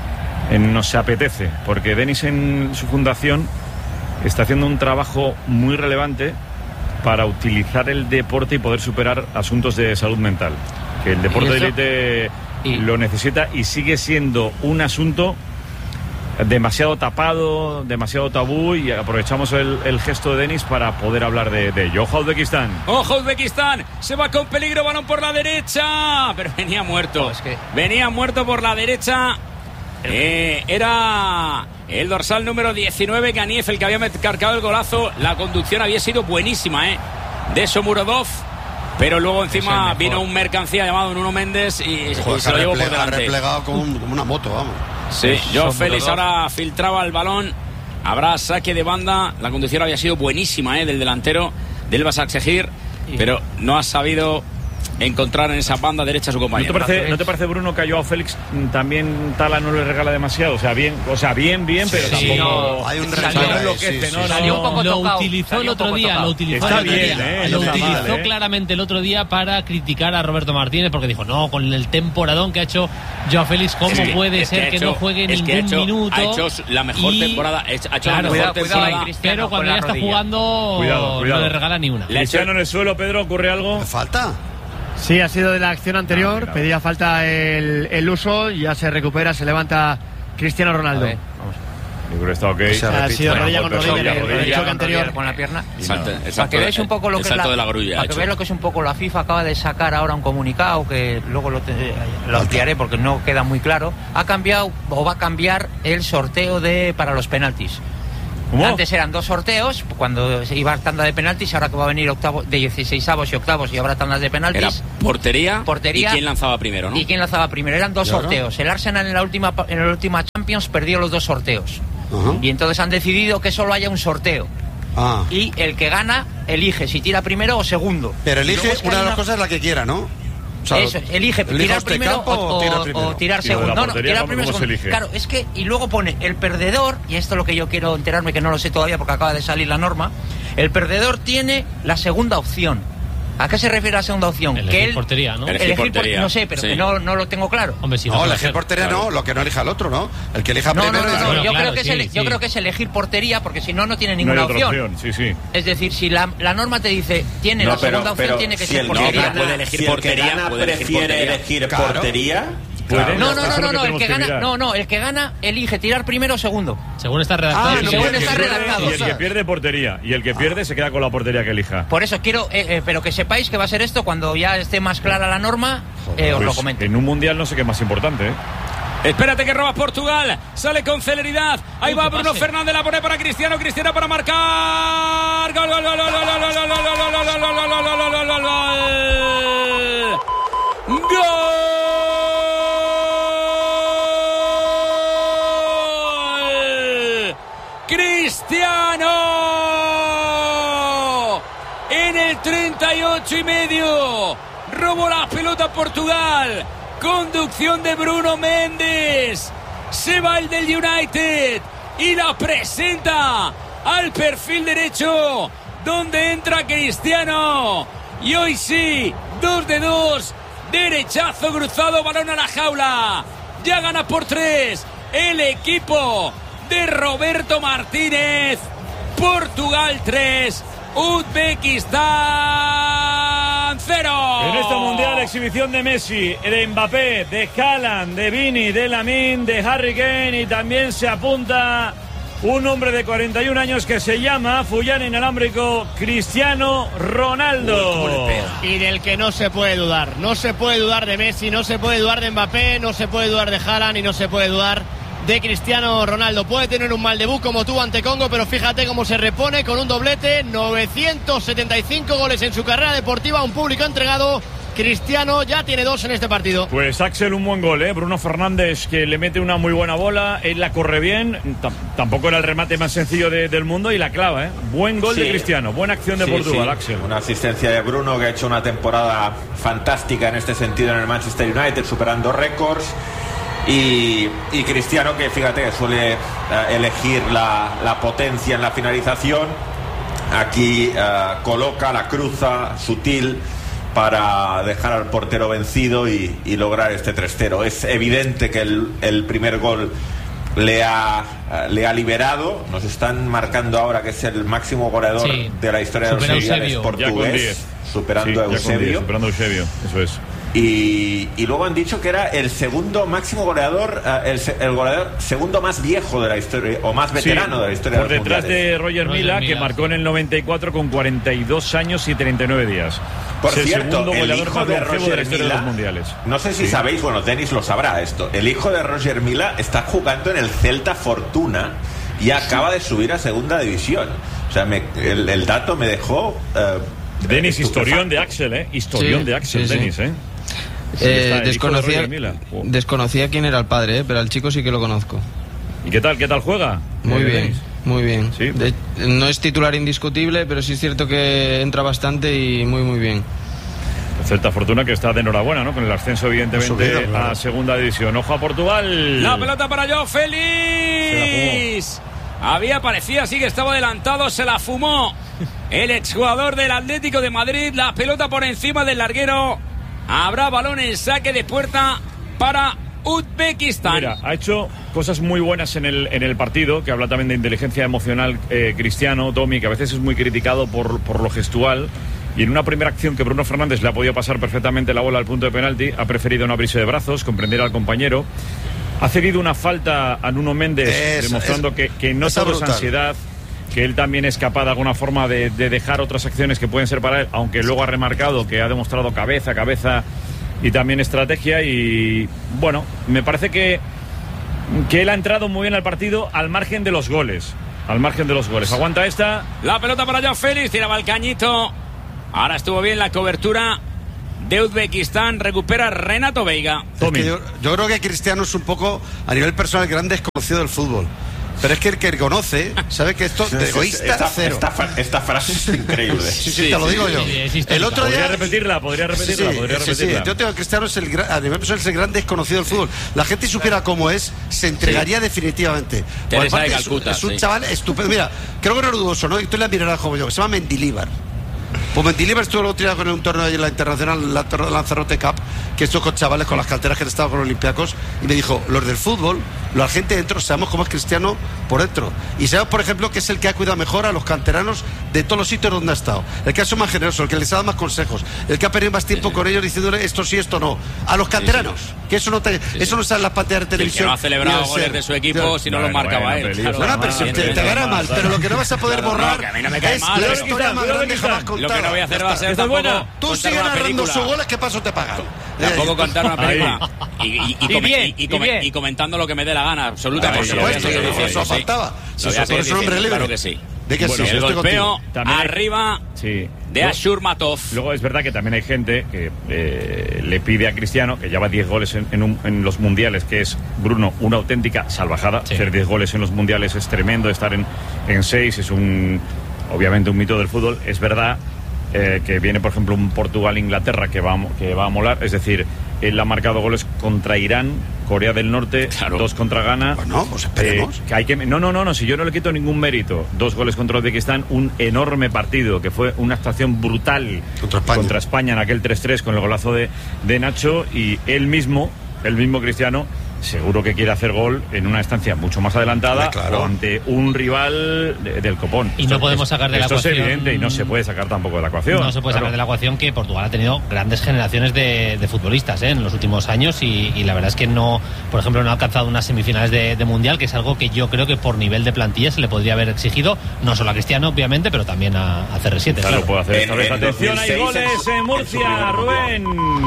nos apetece, porque Denis en su fundación está haciendo un trabajo muy relevante para utilizar el deporte y poder superar asuntos de salud mental. Que el deporte de élite lo necesita y sigue siendo un asunto demasiado tapado, demasiado tabú, y aprovechamos el gesto de Denis para poder hablar de ello. ¡Ojo Uzbekistán! ¡Ojo Uzbekistán! Se va con peligro, balón por la derecha, pero venía muerto. Venía muerto por la derecha. Era el dorsal número 19, Ganiev, el que había marcado el golazo. La conducción había sido buenísima, de Shomurodov. Pero luego encima vino un mercancía llamado Nuno Méndez y se lo llevó por delante. Replegado como una moto, vamos. Sí, Joao Félix ahora filtraba el balón. Habrá saque de banda. La conducción había sido buenísima, del delantero del Başakşehir, pero no ha sabido encontrar en esa banda derecha a su compañero. ¿No te parece, Bruno, que a Joao Félix también Tala no le regala demasiado? O sea, bien, pero sí, tampoco... hay un Salió un poco tocado. Lo utilizó el otro día. Lo utilizó claramente el otro día para criticar a Roberto Martínez, porque dijo, no, con el temporadón que ha hecho Joao Félix, ¿cómo puede ser que no juegue ningún minuto? Ha hecho la mejor temporada. Ha hecho la mejor temporada. Pero cuando ya está jugando, cuidado. no le regala ni una. Cristiano en el suelo, Pedro, ¿ocurre algo? ¿Me falta? Sí, ha sido de la acción anterior. Pedía falta el uso. Ya se recupera, se levanta Cristiano Ronaldo. Yo creo que está ok. Ha sido rodilla con rodilla, el choque anterior con la pierna. Para que veáis un poco lo que es un poco la FIFA acaba de sacar ahora un comunicado que luego lo ampliaré porque no queda muy claro. Ha cambiado o va a cambiar el sorteo para los penaltis. ¿Cómo? Antes eran 2 sorteos cuando iba a tanda de penaltis, ahora que va a venir octavo de 16avos y octavos y habrá tandas de penaltis. Era portería y quién lanzaba primero, ¿no? Y quién lanzaba primero, eran 2 sorteos. El Arsenal en la última Champions perdió los 2 sorteos. Y entonces han decidido que solo haya un sorteo. Y el que gana elige si tira primero o segundo. Pero elige una de las cosas la que quiera, ¿no? O sea, eso, elige tirar primero o tirar segundo. No, tirar primero o segundo. Claro, es que, y luego pone el perdedor, y esto es lo que yo quiero enterarme, que no lo sé todavía porque acaba de salir la norma. El perdedor tiene la segunda opción. ¿A qué se refiere la segunda opción? Elegir portería, ¿no? Elegir portería. No sé, pero que no lo tengo claro. Hombre, si no, elegir portería no, lo que no elija el otro, ¿no? El que elija primero. Yo creo que es elegir portería, porque si no tiene ninguna opción. Sí. Es decir, si la norma te dice tiene la segunda opción, tiene que ser portería. Puede elegir portería, prefiere elegir portería. El que gana elige tirar primero o segundo. Según está redactado. Y el que pierde portería. Y el que pierde se queda con la portería que elija. Por eso quiero, pero que sepáis que va a ser esto cuando ya esté más clara la norma, os lo comento. En un mundial no sé qué es más importante, Espérate que roba Portugal, sale con celeridad. Ahí va Bruno Fernández, la pone para Cristiano para marcar. Gol. Cristiano en el 38,5 robó la pelota Portugal, conducción de Bruno Méndez, se va el del United y la presenta al perfil derecho donde entra Cristiano y hoy sí, 2-2, derechazo cruzado, balón a la jaula, ya gana por 3 el equipo de Roberto Martínez. Portugal 3, Uzbekistán 0. En este mundial, exhibición de Messi, de Mbappé, de Haaland, de Vini, de Lamine, de Harry Kane, y también se apunta un hombre de 41 años que se llama Fullán inalámbrico, Cristiano Ronaldo. Y del que no se puede dudar. No se puede dudar de Messi, no se puede dudar de Mbappé, no se puede dudar de Haaland y no se puede dudar de Cristiano Ronaldo. Puede tener un mal debut como tuvo ante Congo, pero fíjate cómo se repone con un doblete, 975 goles en su carrera deportiva, un público entregado. Cristiano ya tiene 2 en este partido. Pues Axel, un buen gol, Bruno Fernández, que le mete una muy buena bola, él la corre bien, tampoco era el remate más sencillo del mundo y la clava, Buen gol de Cristiano, buena acción de Portugal, Axel. Una asistencia de Bruno, que ha hecho una temporada fantástica en este sentido en el Manchester United, superando récords. Y Cristiano, que fíjate que suele elegir la potencia en la finalización, aquí coloca, la cruza sutil para dejar al portero vencido y lograr este 3-0. Es evidente que el primer gol le ha liberado. Nos están marcando ahora que es el máximo goleador de la historia de los mundiales portugués, superando a Eusebio. Eso es. Y luego han dicho que era el segundo máximo goleador, el goleador segundo más viejo de la historia, o más veterano de la historia por de los detrás mundiales. de Roger Mila, que marcó en el 94 con 42 años y 39 días. Por cierto, el hijo de Roger Mila, mundiales. No sé si sabéis, bueno, Denis lo sabrá esto, el hijo de Roger Mila está jugando en el Celta Fortuna y acaba de subir a segunda división. O sea, el dato me dejó... Denis, historión de Axel, historión de Axel, Denis, desconocía quién era el padre, pero al chico sí que lo conozco. ¿Y qué tal juega? Muy bien, Denis. muy bien. ¿Sí? No es titular indiscutible, pero sí es cierto que entra bastante y muy bien. Celta Fortuna, que está de enhorabuena, ¿no? Con el ascenso, evidentemente, a segunda división. Ojo a Portugal. La pelota para Joao Félix. Había aparecido, así que estaba adelantado, se la fumó el exjugador del Atlético de Madrid. La pelota por encima del larguero. Habrá balón en saque de puerta para Uzbekistán. Mira, ha hecho cosas muy buenas en el partido, que habla también de inteligencia emocional, Cristiano, Domi, que a veces es muy criticado por lo gestual. Y en una primera acción que Bruno Fernández le ha podido pasar perfectamente la bola al punto de penalti, ha preferido no abrirse de brazos, comprender al compañero. Ha cedido una falta a Nuno Méndez, demostrando que no todo es ansiedad, que él también es capaz de alguna forma de dejar otras acciones que pueden ser para él, aunque luego ha remarcado que ha demostrado cabeza y también estrategia. Y bueno, me parece que él ha entrado muy bien al partido al margen de los goles. Aguanta esta. La pelota para Joao Félix, tiraba el cañito. Ahora estuvo bien la cobertura de Uzbekistán. Recupera Renato Veiga. Es que yo creo que Cristiano es un poco, a nivel personal, el gran desconocido del fútbol. Pero es que el que conoce sabe que esto de egoísta cero. Esta frase es increíble. Sí, te lo digo yo. El otro día podría repetirla. Yo tengo que Cristiano es a nivel personal es el gran desconocido del fútbol. La gente supiera cómo es, se entregaría definitivamente. Teresa de Calcuta, es un chaval estupendo. Mira, creo que no es dudoso, ¿no? Y tú le mirarás como yo, que se llama Mendilibar. Pues Mendilibar estuvo el otro día con un torneo en la internacional, la Lanzarote Cup, que estuvo con chavales con las canteras que han estado con los Olympiacos, y me dijo, los del fútbol, la gente dentro, sabemos cómo es Cristiano por dentro. Y sabemos, por ejemplo, que es el que ha cuidado mejor a los canteranos de todos los sitios donde ha estado. El que ha sido más generoso, el que les ha dado más consejos, el que ha perdido más tiempo con ellos diciéndole esto sí, esto no. A los canteranos, que eso no sale en las pantallas de televisión. Que no ha celebrado goles de su equipo si no los marcaba él. Pero si te gana mal, pero lo que no vas a poder borrar es la historia más grande jamás contada. Lo que no voy a hacer va a ser tampoco. Tú sigues narrando sus goles, ¿qué paso te pagan? Tampoco contar una película. Y comentando lo que me dé la gana, absolutamente. Eso faltaba. Por eso hombre libre. Claro que sí. De que bueno, sí, el golpeo arriba de Ashurmatov. Luego es verdad que también hay gente que le pide a Cristiano, que lleva 10 goles en los mundiales, que es, Bruno, una auténtica salvajada. Hacer 10 goles en los mundiales es tremendo, estar en 6 es obviamente un mito del fútbol. Es verdad que viene, por ejemplo, un Portugal-Inglaterra que va a molar. Es decir, él ha marcado goles contra Irán, Corea del Norte, 2 contra Ghana. Bueno, pues esperemos. No, si yo no le quito ningún mérito. 2 goles contra Uzbekistán, un enorme partido, que fue una actuación brutal contra España en aquel 3-3 con el golazo de Nacho. Y él mismo Cristiano, seguro que quiere hacer gol en una estancia mucho más adelantada, o ante un rival del copón. Y no podemos sacar de la ecuación. Esto es evidente y no se puede sacar tampoco de la ecuación. No se puede sacar de la ecuación que Portugal ha tenido grandes generaciones de futbolistas en los últimos años y la verdad es que no, por ejemplo, no ha alcanzado unas semifinales de Mundial, que es algo que yo creo que por nivel de plantilla se le podría haber exigido, no solo a Cristiano, obviamente, pero también a CR7. Claro, puede hacer esta vez. Atención, hay goles en Murcia, Rubén.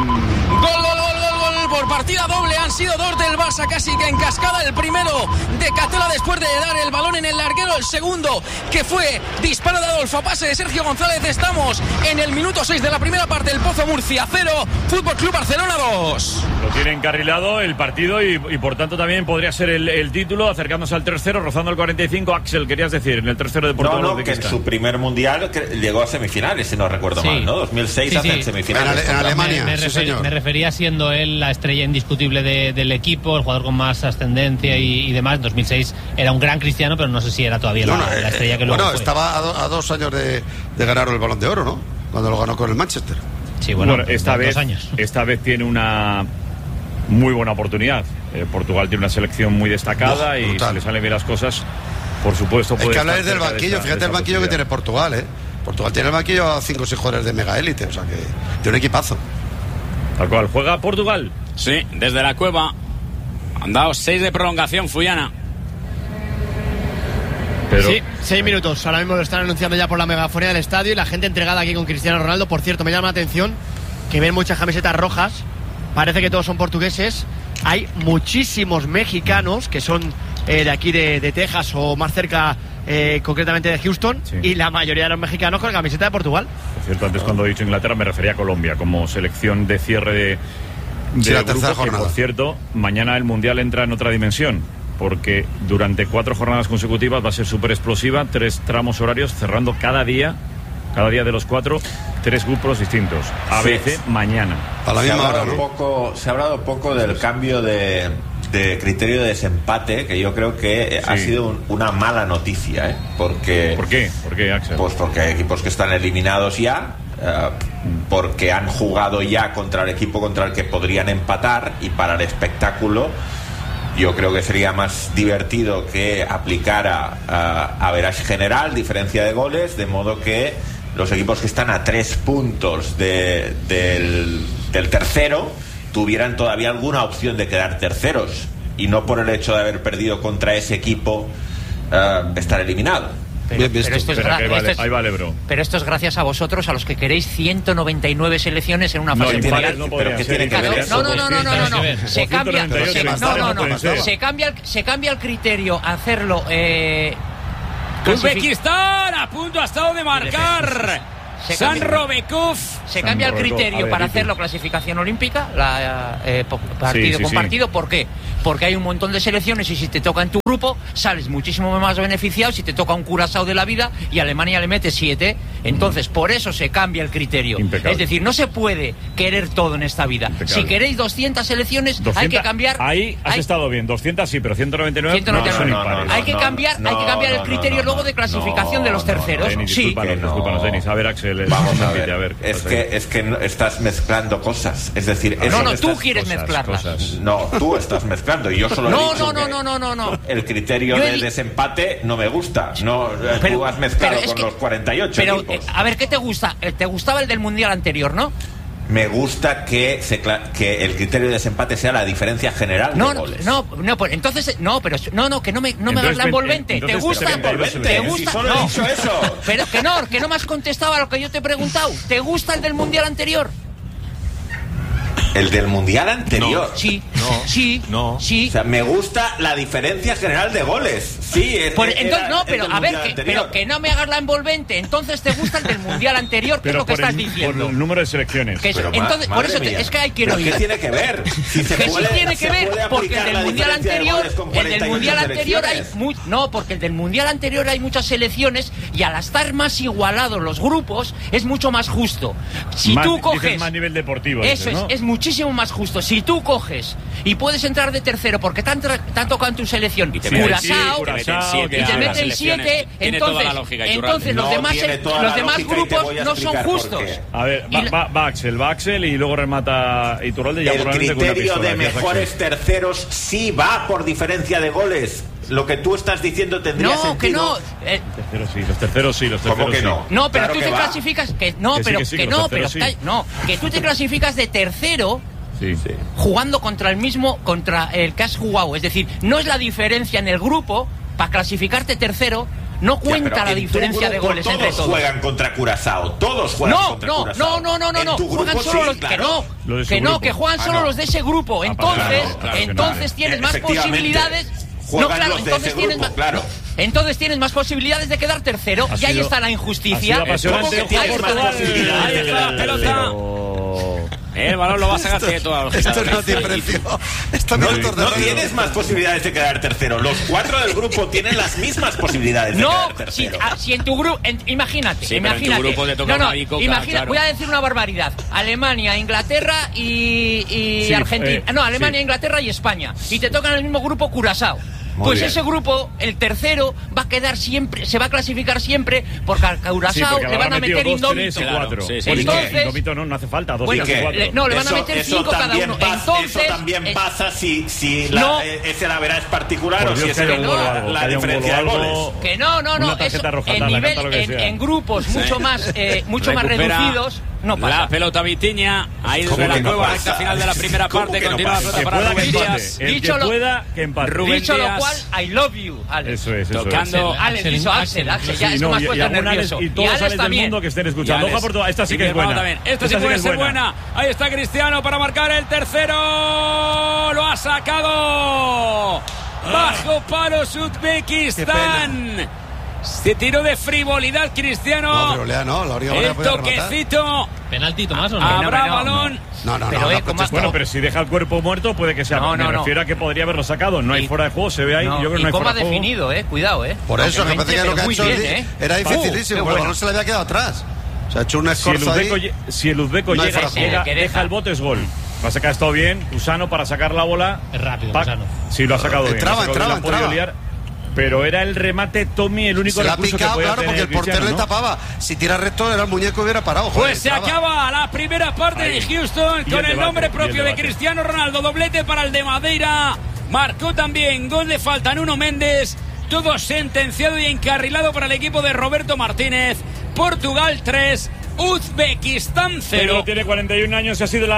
Gol por partida doble, han sido 2 del Barça casi que en cascada. El primero de Catela después de dar el balón en el larguero, el segundo que fue disparo de Adolfo, pase de Sergio González. Estamos en el minuto 6 de la primera parte. El Pozo Murcia 0, Fútbol Club Barcelona 2. Lo tiene encarrilado el partido y por tanto también podría ser el título, acercándose al 3-0, rozando el 45. Axel, querías decir, en el 3-0 de Portugal. Que en su primer mundial llegó a semifinales, si no recuerdo mal, ¿no? 2006 hace semifinales. En Alemania, me refería siendo él la estrella indiscutible del equipo, el jugador con más ascendencia y demás. En 2006 era un gran Cristiano, pero no sé si era todavía la estrella que luego fue. Estaba a 2 años de ganar el Balón de Oro, ¿no? Cuando lo ganó con el Manchester. Sí, bueno, esta vez tiene una muy buena oportunidad. Portugal tiene una selección muy destacada y si le salen bien las cosas, por supuesto. Es que habláis del banquillo, fíjate el banquillo que tiene Portugal, Portugal tiene el banquillo a 5 o 6 jugadores de mega élite, o sea que tiene un equipazo. Tal cual, ¿juega Portugal? Sí, desde la cueva. Han dado 6 de prolongación, Fuyana. Sí, 6 minutos. Ahora mismo lo están anunciando ya por la megafonía del estadio y la gente entregada aquí con Cristiano Ronaldo. Por cierto, me llama la atención que ven muchas camisetas rojas. Parece que todos son portugueses. Hay muchísimos mexicanos que son de aquí de Texas o más cerca, concretamente de Houston, y la mayoría de los mexicanos con la camiseta de Portugal. Por cierto, antes cuando he dicho Inglaterra me refería a Colombia como selección de cierre de la tercera jornada. Por cierto, mañana el Mundial entra en otra dimensión, porque durante 4 jornadas consecutivas va a ser súper explosiva, 3 tramos horarios, cerrando cada día Cada día de los 4, 3 grupos distintos. ABC mañana. A la misma hora, Se ha hablado poco del cambio de criterio de desempate, que yo creo que ha sido una mala noticia, ¿eh? Porque, ¿Por qué? ¿Por qué, Axel? Pues porque hay equipos que están eliminados ya, porque han jugado ya contra el equipo contra el que podrían empatar, y para el espectáculo yo creo que sería más divertido que aplicara average general, diferencia de goles, de modo que los equipos que están a 3 puntos del tercero tuvieran todavía alguna opción de quedar terceros, y no por el hecho de haber perdido contra ese equipo estar eliminado. Pero esto es ahí vale, bro. Pero esto es gracias a vosotros, a los que queréis 199 selecciones en una fase mundial. Se cambia el criterio a hacerlo. Uzbekistán a punto ha estado de marcar. San Robekov. Se cambia el criterio para hacerlo clasificación olímpica, partido con partido. ¿Por qué? Porque hay un montón de selecciones, y si te toca en tu grupo sales muchísimo más beneficiado. Si te toca un Curazao de la vida y Alemania le mete 7, entonces por eso se cambia el criterio. Impecable. Es decir, no se puede querer todo en esta vida. Impecable. Si queréis 200 selecciones, hay que cambiar. Ahí has estado bien, 200 sí, pero 199 no. Hay que cambiar el criterio luego de clasificación de los terceros. Denis, discúlpanos, Denis. A ver, Axel, vamos a ver. Es que estás mezclando cosas. Es decir, tú quieres mezclarlas. No, tú estás mezclando. Y yo solo he dicho no. El criterio de desempate no me gusta. Tú has mezclado con los 48 equipos. A ver, ¿qué te gusta? ¿Te gustaba el del mundial anterior, no? Me gusta que el criterio de desempate sea la diferencia general de goles. Que no me hagas la envolvente. ¿Te gusta? Si solo he dicho eso. Pero que no me has contestado a lo que yo te he preguntado. ¿Te gusta el del mundial anterior? ¿El del mundial anterior? Sí. O sea, me gusta la diferencia general de goles. Sí, pero que no me hagas la envolvente. Entonces te gusta el del mundial anterior, que es lo que estás diciendo. Por el número de selecciones. Entonces, por eso es que hay que oír. ¿Qué tiene que ver? Sí tiene que ver, porque el del mundial anterior porque el del mundial anterior hay muchas selecciones, y al estar más igualados los grupos es mucho más justo. Si tú coges más nivel deportivo, eso es muchísimo más justo. Si tú coges y puedes entrar de tercero porque te han tocado en tu selección Curazao y te meten 7, entonces los demás grupos no son justos. A ver, va Axel y luego remata Iturralde. El criterio de mejores terceros sí va por diferencia de goles. Lo que tú estás diciendo tendría sentido. Los terceros sí. ¿Cómo que no? No, pero tú te clasificas que tú te clasificas de tercero. Sí. Jugando contra el que has jugado. Es decir, no es la diferencia en el grupo. Para clasificarte tercero no cuenta la diferencia de goles entre todos. Todos juegan contra Curazao. Todos juegan contra Curazao. No. Juegan solo los que juegan solo los de ese grupo. Entonces tienes más posibilidades. Entonces tienes más posibilidades de quedar tercero. Y ahí está la injusticia. ¿Cómo que tienes más posibilidades? Ahí está la pelota. El balón lo va a sacar de toda la Esto no tiene precio. No tienes más posibilidades de quedar tercero. Los 4 del grupo tienen las mismas posibilidades de quedar tercero. Si en tu grupo, imagínate. En tu grupo te toca una bicoca, claro. Voy a decir una barbaridad. Alemania, Inglaterra y Argentina. Alemania, Inglaterra y España. Y te tocan en el mismo grupo Curazao. Ese grupo, el tercero, va a quedar siempre, se va a clasificar siempre, porque al Curazao le van a meter indómito. Indómito no hace falta, 2 y 4. Le van a meter 5 cada uno. Eso también pasa si ese la verá es particular o si es la diferencia de goles. Que no. En grupos mucho más reducidos. No pasa. La pelota Vitinha, ahí desde la nueva recta final de la primera parte, continúa la pelota para Rubén Díaz. Dicho lo cual, I love you, Alex. Eso es. Tocando Axel, ya esto me has puesto nervioso. Y todos Alex del mundo que estén escuchando. Ojo por todo, esta sí que es buena. Esta sí puede ser buena. Ahí está Cristiano para marcar el tercero. Lo ha sacado. Bajo palos Uzbekistán. Se tiró de frivolidad Cristiano. El toquecito. ¿Penalti, Tomás, o no? Habrá balón. No. Pero si deja el cuerpo muerto, puede que sea. Me refiero a que podría haberlo sacado. No hay fuera de juego, se ve ahí. Yo creo que no hay fuera de juego. Cuidado, Por eso, me parece que lo que ha hecho era dificilísimo, porque el balón se le había quedado atrás. Se ha hecho un esfuerzo ahí. Si el uzbeco No hay llega, fuera de deja el bote, es gol. Pasa que ha estado bien, Usano, para sacar la bola. Es rápido, Usano. Sí, lo ha sacado bien. Entraba. Pero era el remate, Tommy, el único se la ha recurso picado, que podía claro, porque el tener portero Cristiano, le tapaba. Si tira recto, era el muñeco y hubiera parado. Pues se acaba la primera parte de Houston con el nombre propio de Cristiano Ronaldo. Doblete para el de Madeira. Marcó también gol de falta Nuno Méndez. Todo sentenciado y encarrilado para el equipo de Roberto Martínez. Portugal 3, Uzbekistán 0. Pero tiene 41 años y ha sido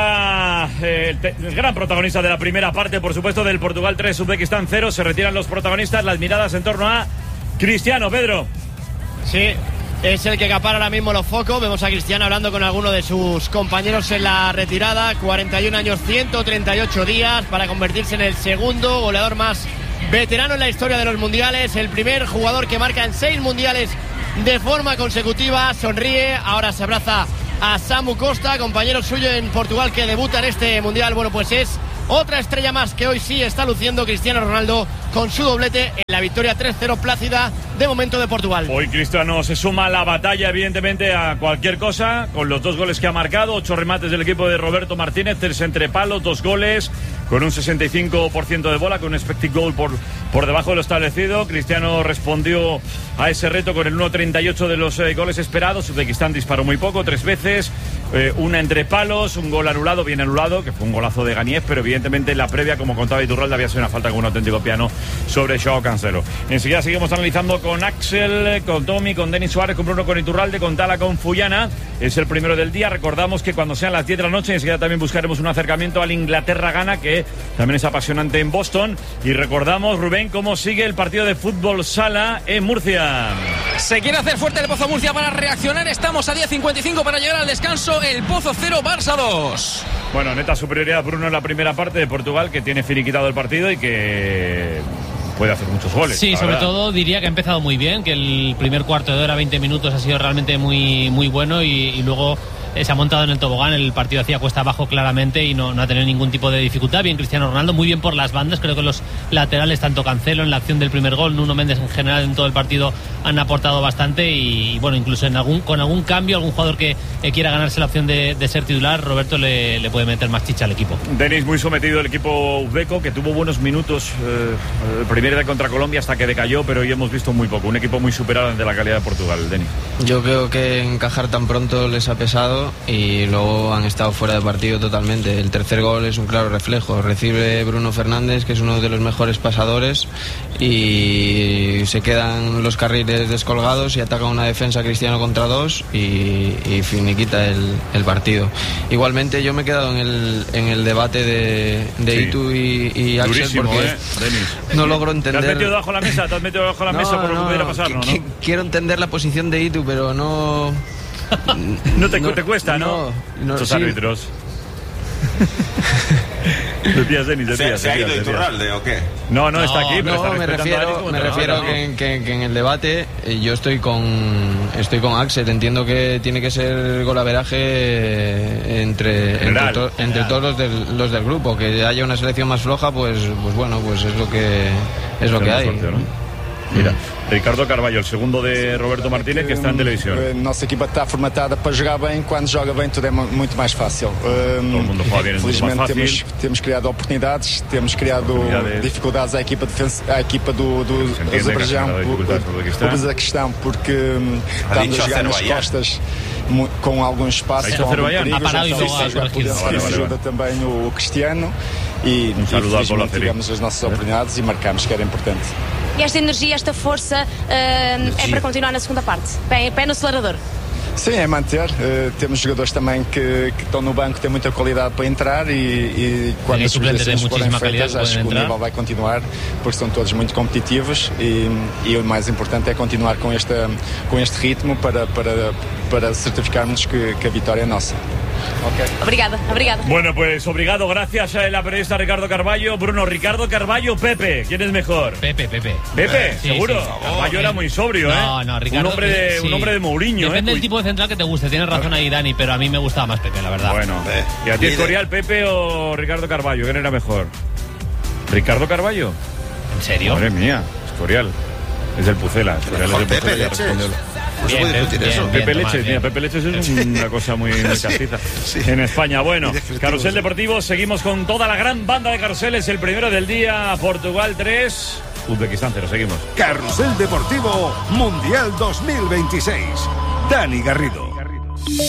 el gran protagonista de la primera parte, por supuesto, del Portugal 3, Uzbekistán 0. Se retiran los protagonistas, las miradas en torno a Cristiano. Pedro. Sí, es el que acapara ahora mismo los focos. Vemos a Cristiano hablando con alguno de sus compañeros en la retirada. 41 años, 138 días para convertirse en el segundo goleador más veterano en la historia de los mundiales. El primer jugador que marca en 6 mundiales de forma consecutiva. Sonríe, ahora se abraza a Samu Costa, compañero suyo en Portugal, que debuta en este mundial. Bueno, pues es otra estrella más que hoy sí está luciendo Cristiano Ronaldo con su doblete en la victoria 3-0 plácida de momento de Portugal. Hoy Cristiano se suma a la batalla, evidentemente, a cualquier cosa, con los 2 goles que ha marcado, 8 remates del equipo de Roberto Martínez, 3 entre palos, 2 goles, con un 65% de bola, con un expected goal por debajo de lo establecido. Cristiano respondió a ese reto con el 1.38 de los goles esperados. Uzbekistán disparó muy poco, 3 veces, una entre palos, un gol anulado, bien anulado, que fue un golazo de Ganiev, pero evidentemente la previa, como contaba Iturralde, había sido una falta con un auténtico piano sobre Joao Cancelo. Enseguida seguimos analizando con Axel, con Tommy, con Denis Suárez, con Bruno, con Iturralde, con Tala, con Fullana. Es el primero del día. Recordamos que cuando sean las 10 de la noche, enseguida también buscaremos un acercamiento al Inglaterra-Ghana, que también es apasionante en Boston. Y recordamos, Rubén, cómo sigue el partido de fútbol sala en Murcia. Se quiere hacer fuerte el Pozo Murcia para reaccionar. Estamos a 10:55 para llegar al descanso. El Pozo 0, Barça 2. Bueno, neta superioridad, Bruno, en la primera parte de Portugal, que tiene finiquitado el partido y que puede hacer muchos goles. Sí, sobre todo diría que ha empezado muy bien, que el primer cuarto de hora, 20 minutos, ha sido realmente muy, muy bueno y luego se ha montado en el tobogán. El partido hacía cuesta abajo claramente y no ha tenido ningún tipo de dificultad. Bien Cristiano Ronaldo, muy bien por las bandas. Creo que los laterales, tanto Cancelo en la acción del primer gol, Nuno Méndez en general en todo el partido, han aportado bastante y bueno, incluso con algún cambio, algún jugador que quiera ganarse la opción de ser titular, Roberto le puede meter más chicha al equipo. Denis, muy sometido el equipo uzbeco, que tuvo buenos minutos el primer día contra Colombia hasta que decayó, pero hoy hemos visto muy poco. Un equipo muy superado ante la calidad de Portugal. Denis. Yo creo que encajar tan pronto les ha pesado y luego han estado fuera de partido totalmente. El tercer gol es un claro reflejo. Recibe Bruno Fernández, que es uno de los mejores pasadores, y se quedan los carriles descolgados y ataca una defensa Cristiano contra 2 y finiquita el partido. Igualmente yo me he quedado en el debate de sí. Itu y Axel. Durísimo, porque no logro entender. ¿Te has metido debajo de la mesa? ¿Te has metido debajo de la mesa por lo que pudiera pasar? ¿No? Quiero entender la posición de Itu, pero no... te cuesta, ¿no? Estos sí. árbitros. ¿Se ha ido Iturralde o qué? No, está aquí, pero está me refiero que en el debate yo estoy con Axel. Entiendo que tiene que ser golaveraje entre todos los del grupo. Que haya una selección más floja, pues bueno, pues es lo que hay. Suerte, ¿no? Mira, Ricardo Carvalho, el segundo de Roberto Martínez, que está en televisión. Nossa equipa está formatada para jogar bem. Quando joga bem, tudo é muito mais fácil. Todo el mundo juega bien, felizmente temos criado oportunidades, temos criado dificuldades à equipa do Azerbaijão, o Uzbequistão, porque estamos a jogar nas costas com alguns espaços, com algum perigo. Ajuda também o Cristiano e felizmente tivemos as nossas oportunidades e marcamos, que era importante. E esta energia, esta força é para continuar na segunda parte? Pé no acelerador? Sim, é manter. Temos jogadores também que estão no banco, têm muita qualidade para entrar e quando as substituições forem feitas, acho que o nível vai continuar, porque são todos muito competitivos e o mais importante é continuar com este ritmo para certificarmos que a vitória é nossa. Okay. Obrigada. Bueno, pues obrigado, gracias a la periodista Ricardo Carvalho. Bruno, Ricardo Carvalho, Pepe, ¿quién es mejor? Pepe, sí, ¿seguro? Sí. Carvalho era muy sobrio, No, Ricardo, un hombre de Mourinho. Depende del tipo de central que te guste, tienes razón ahí, Dani, pero a mí me gustaba más Pepe, la verdad. Bueno, ¿y a ti Escorial, Pepe o Ricardo Carvalho? ¿Quién era mejor? ¿Ricardo Carvalho? ¿En serio? Madre mía, Escorial. Es del Pucela. Escorial es del Pepe, Pucela. No se puede discutir eso. Pepe Leches, mira, Pepe Leches es una cosa muy castiza en España. Bueno, Carrusel Deportivo, seguimos con toda la gran banda de carruseles. El primero del día, Portugal 3, Uzbekistán 0. Seguimos. Carrusel Deportivo Mundial 2026. Dani Garrido.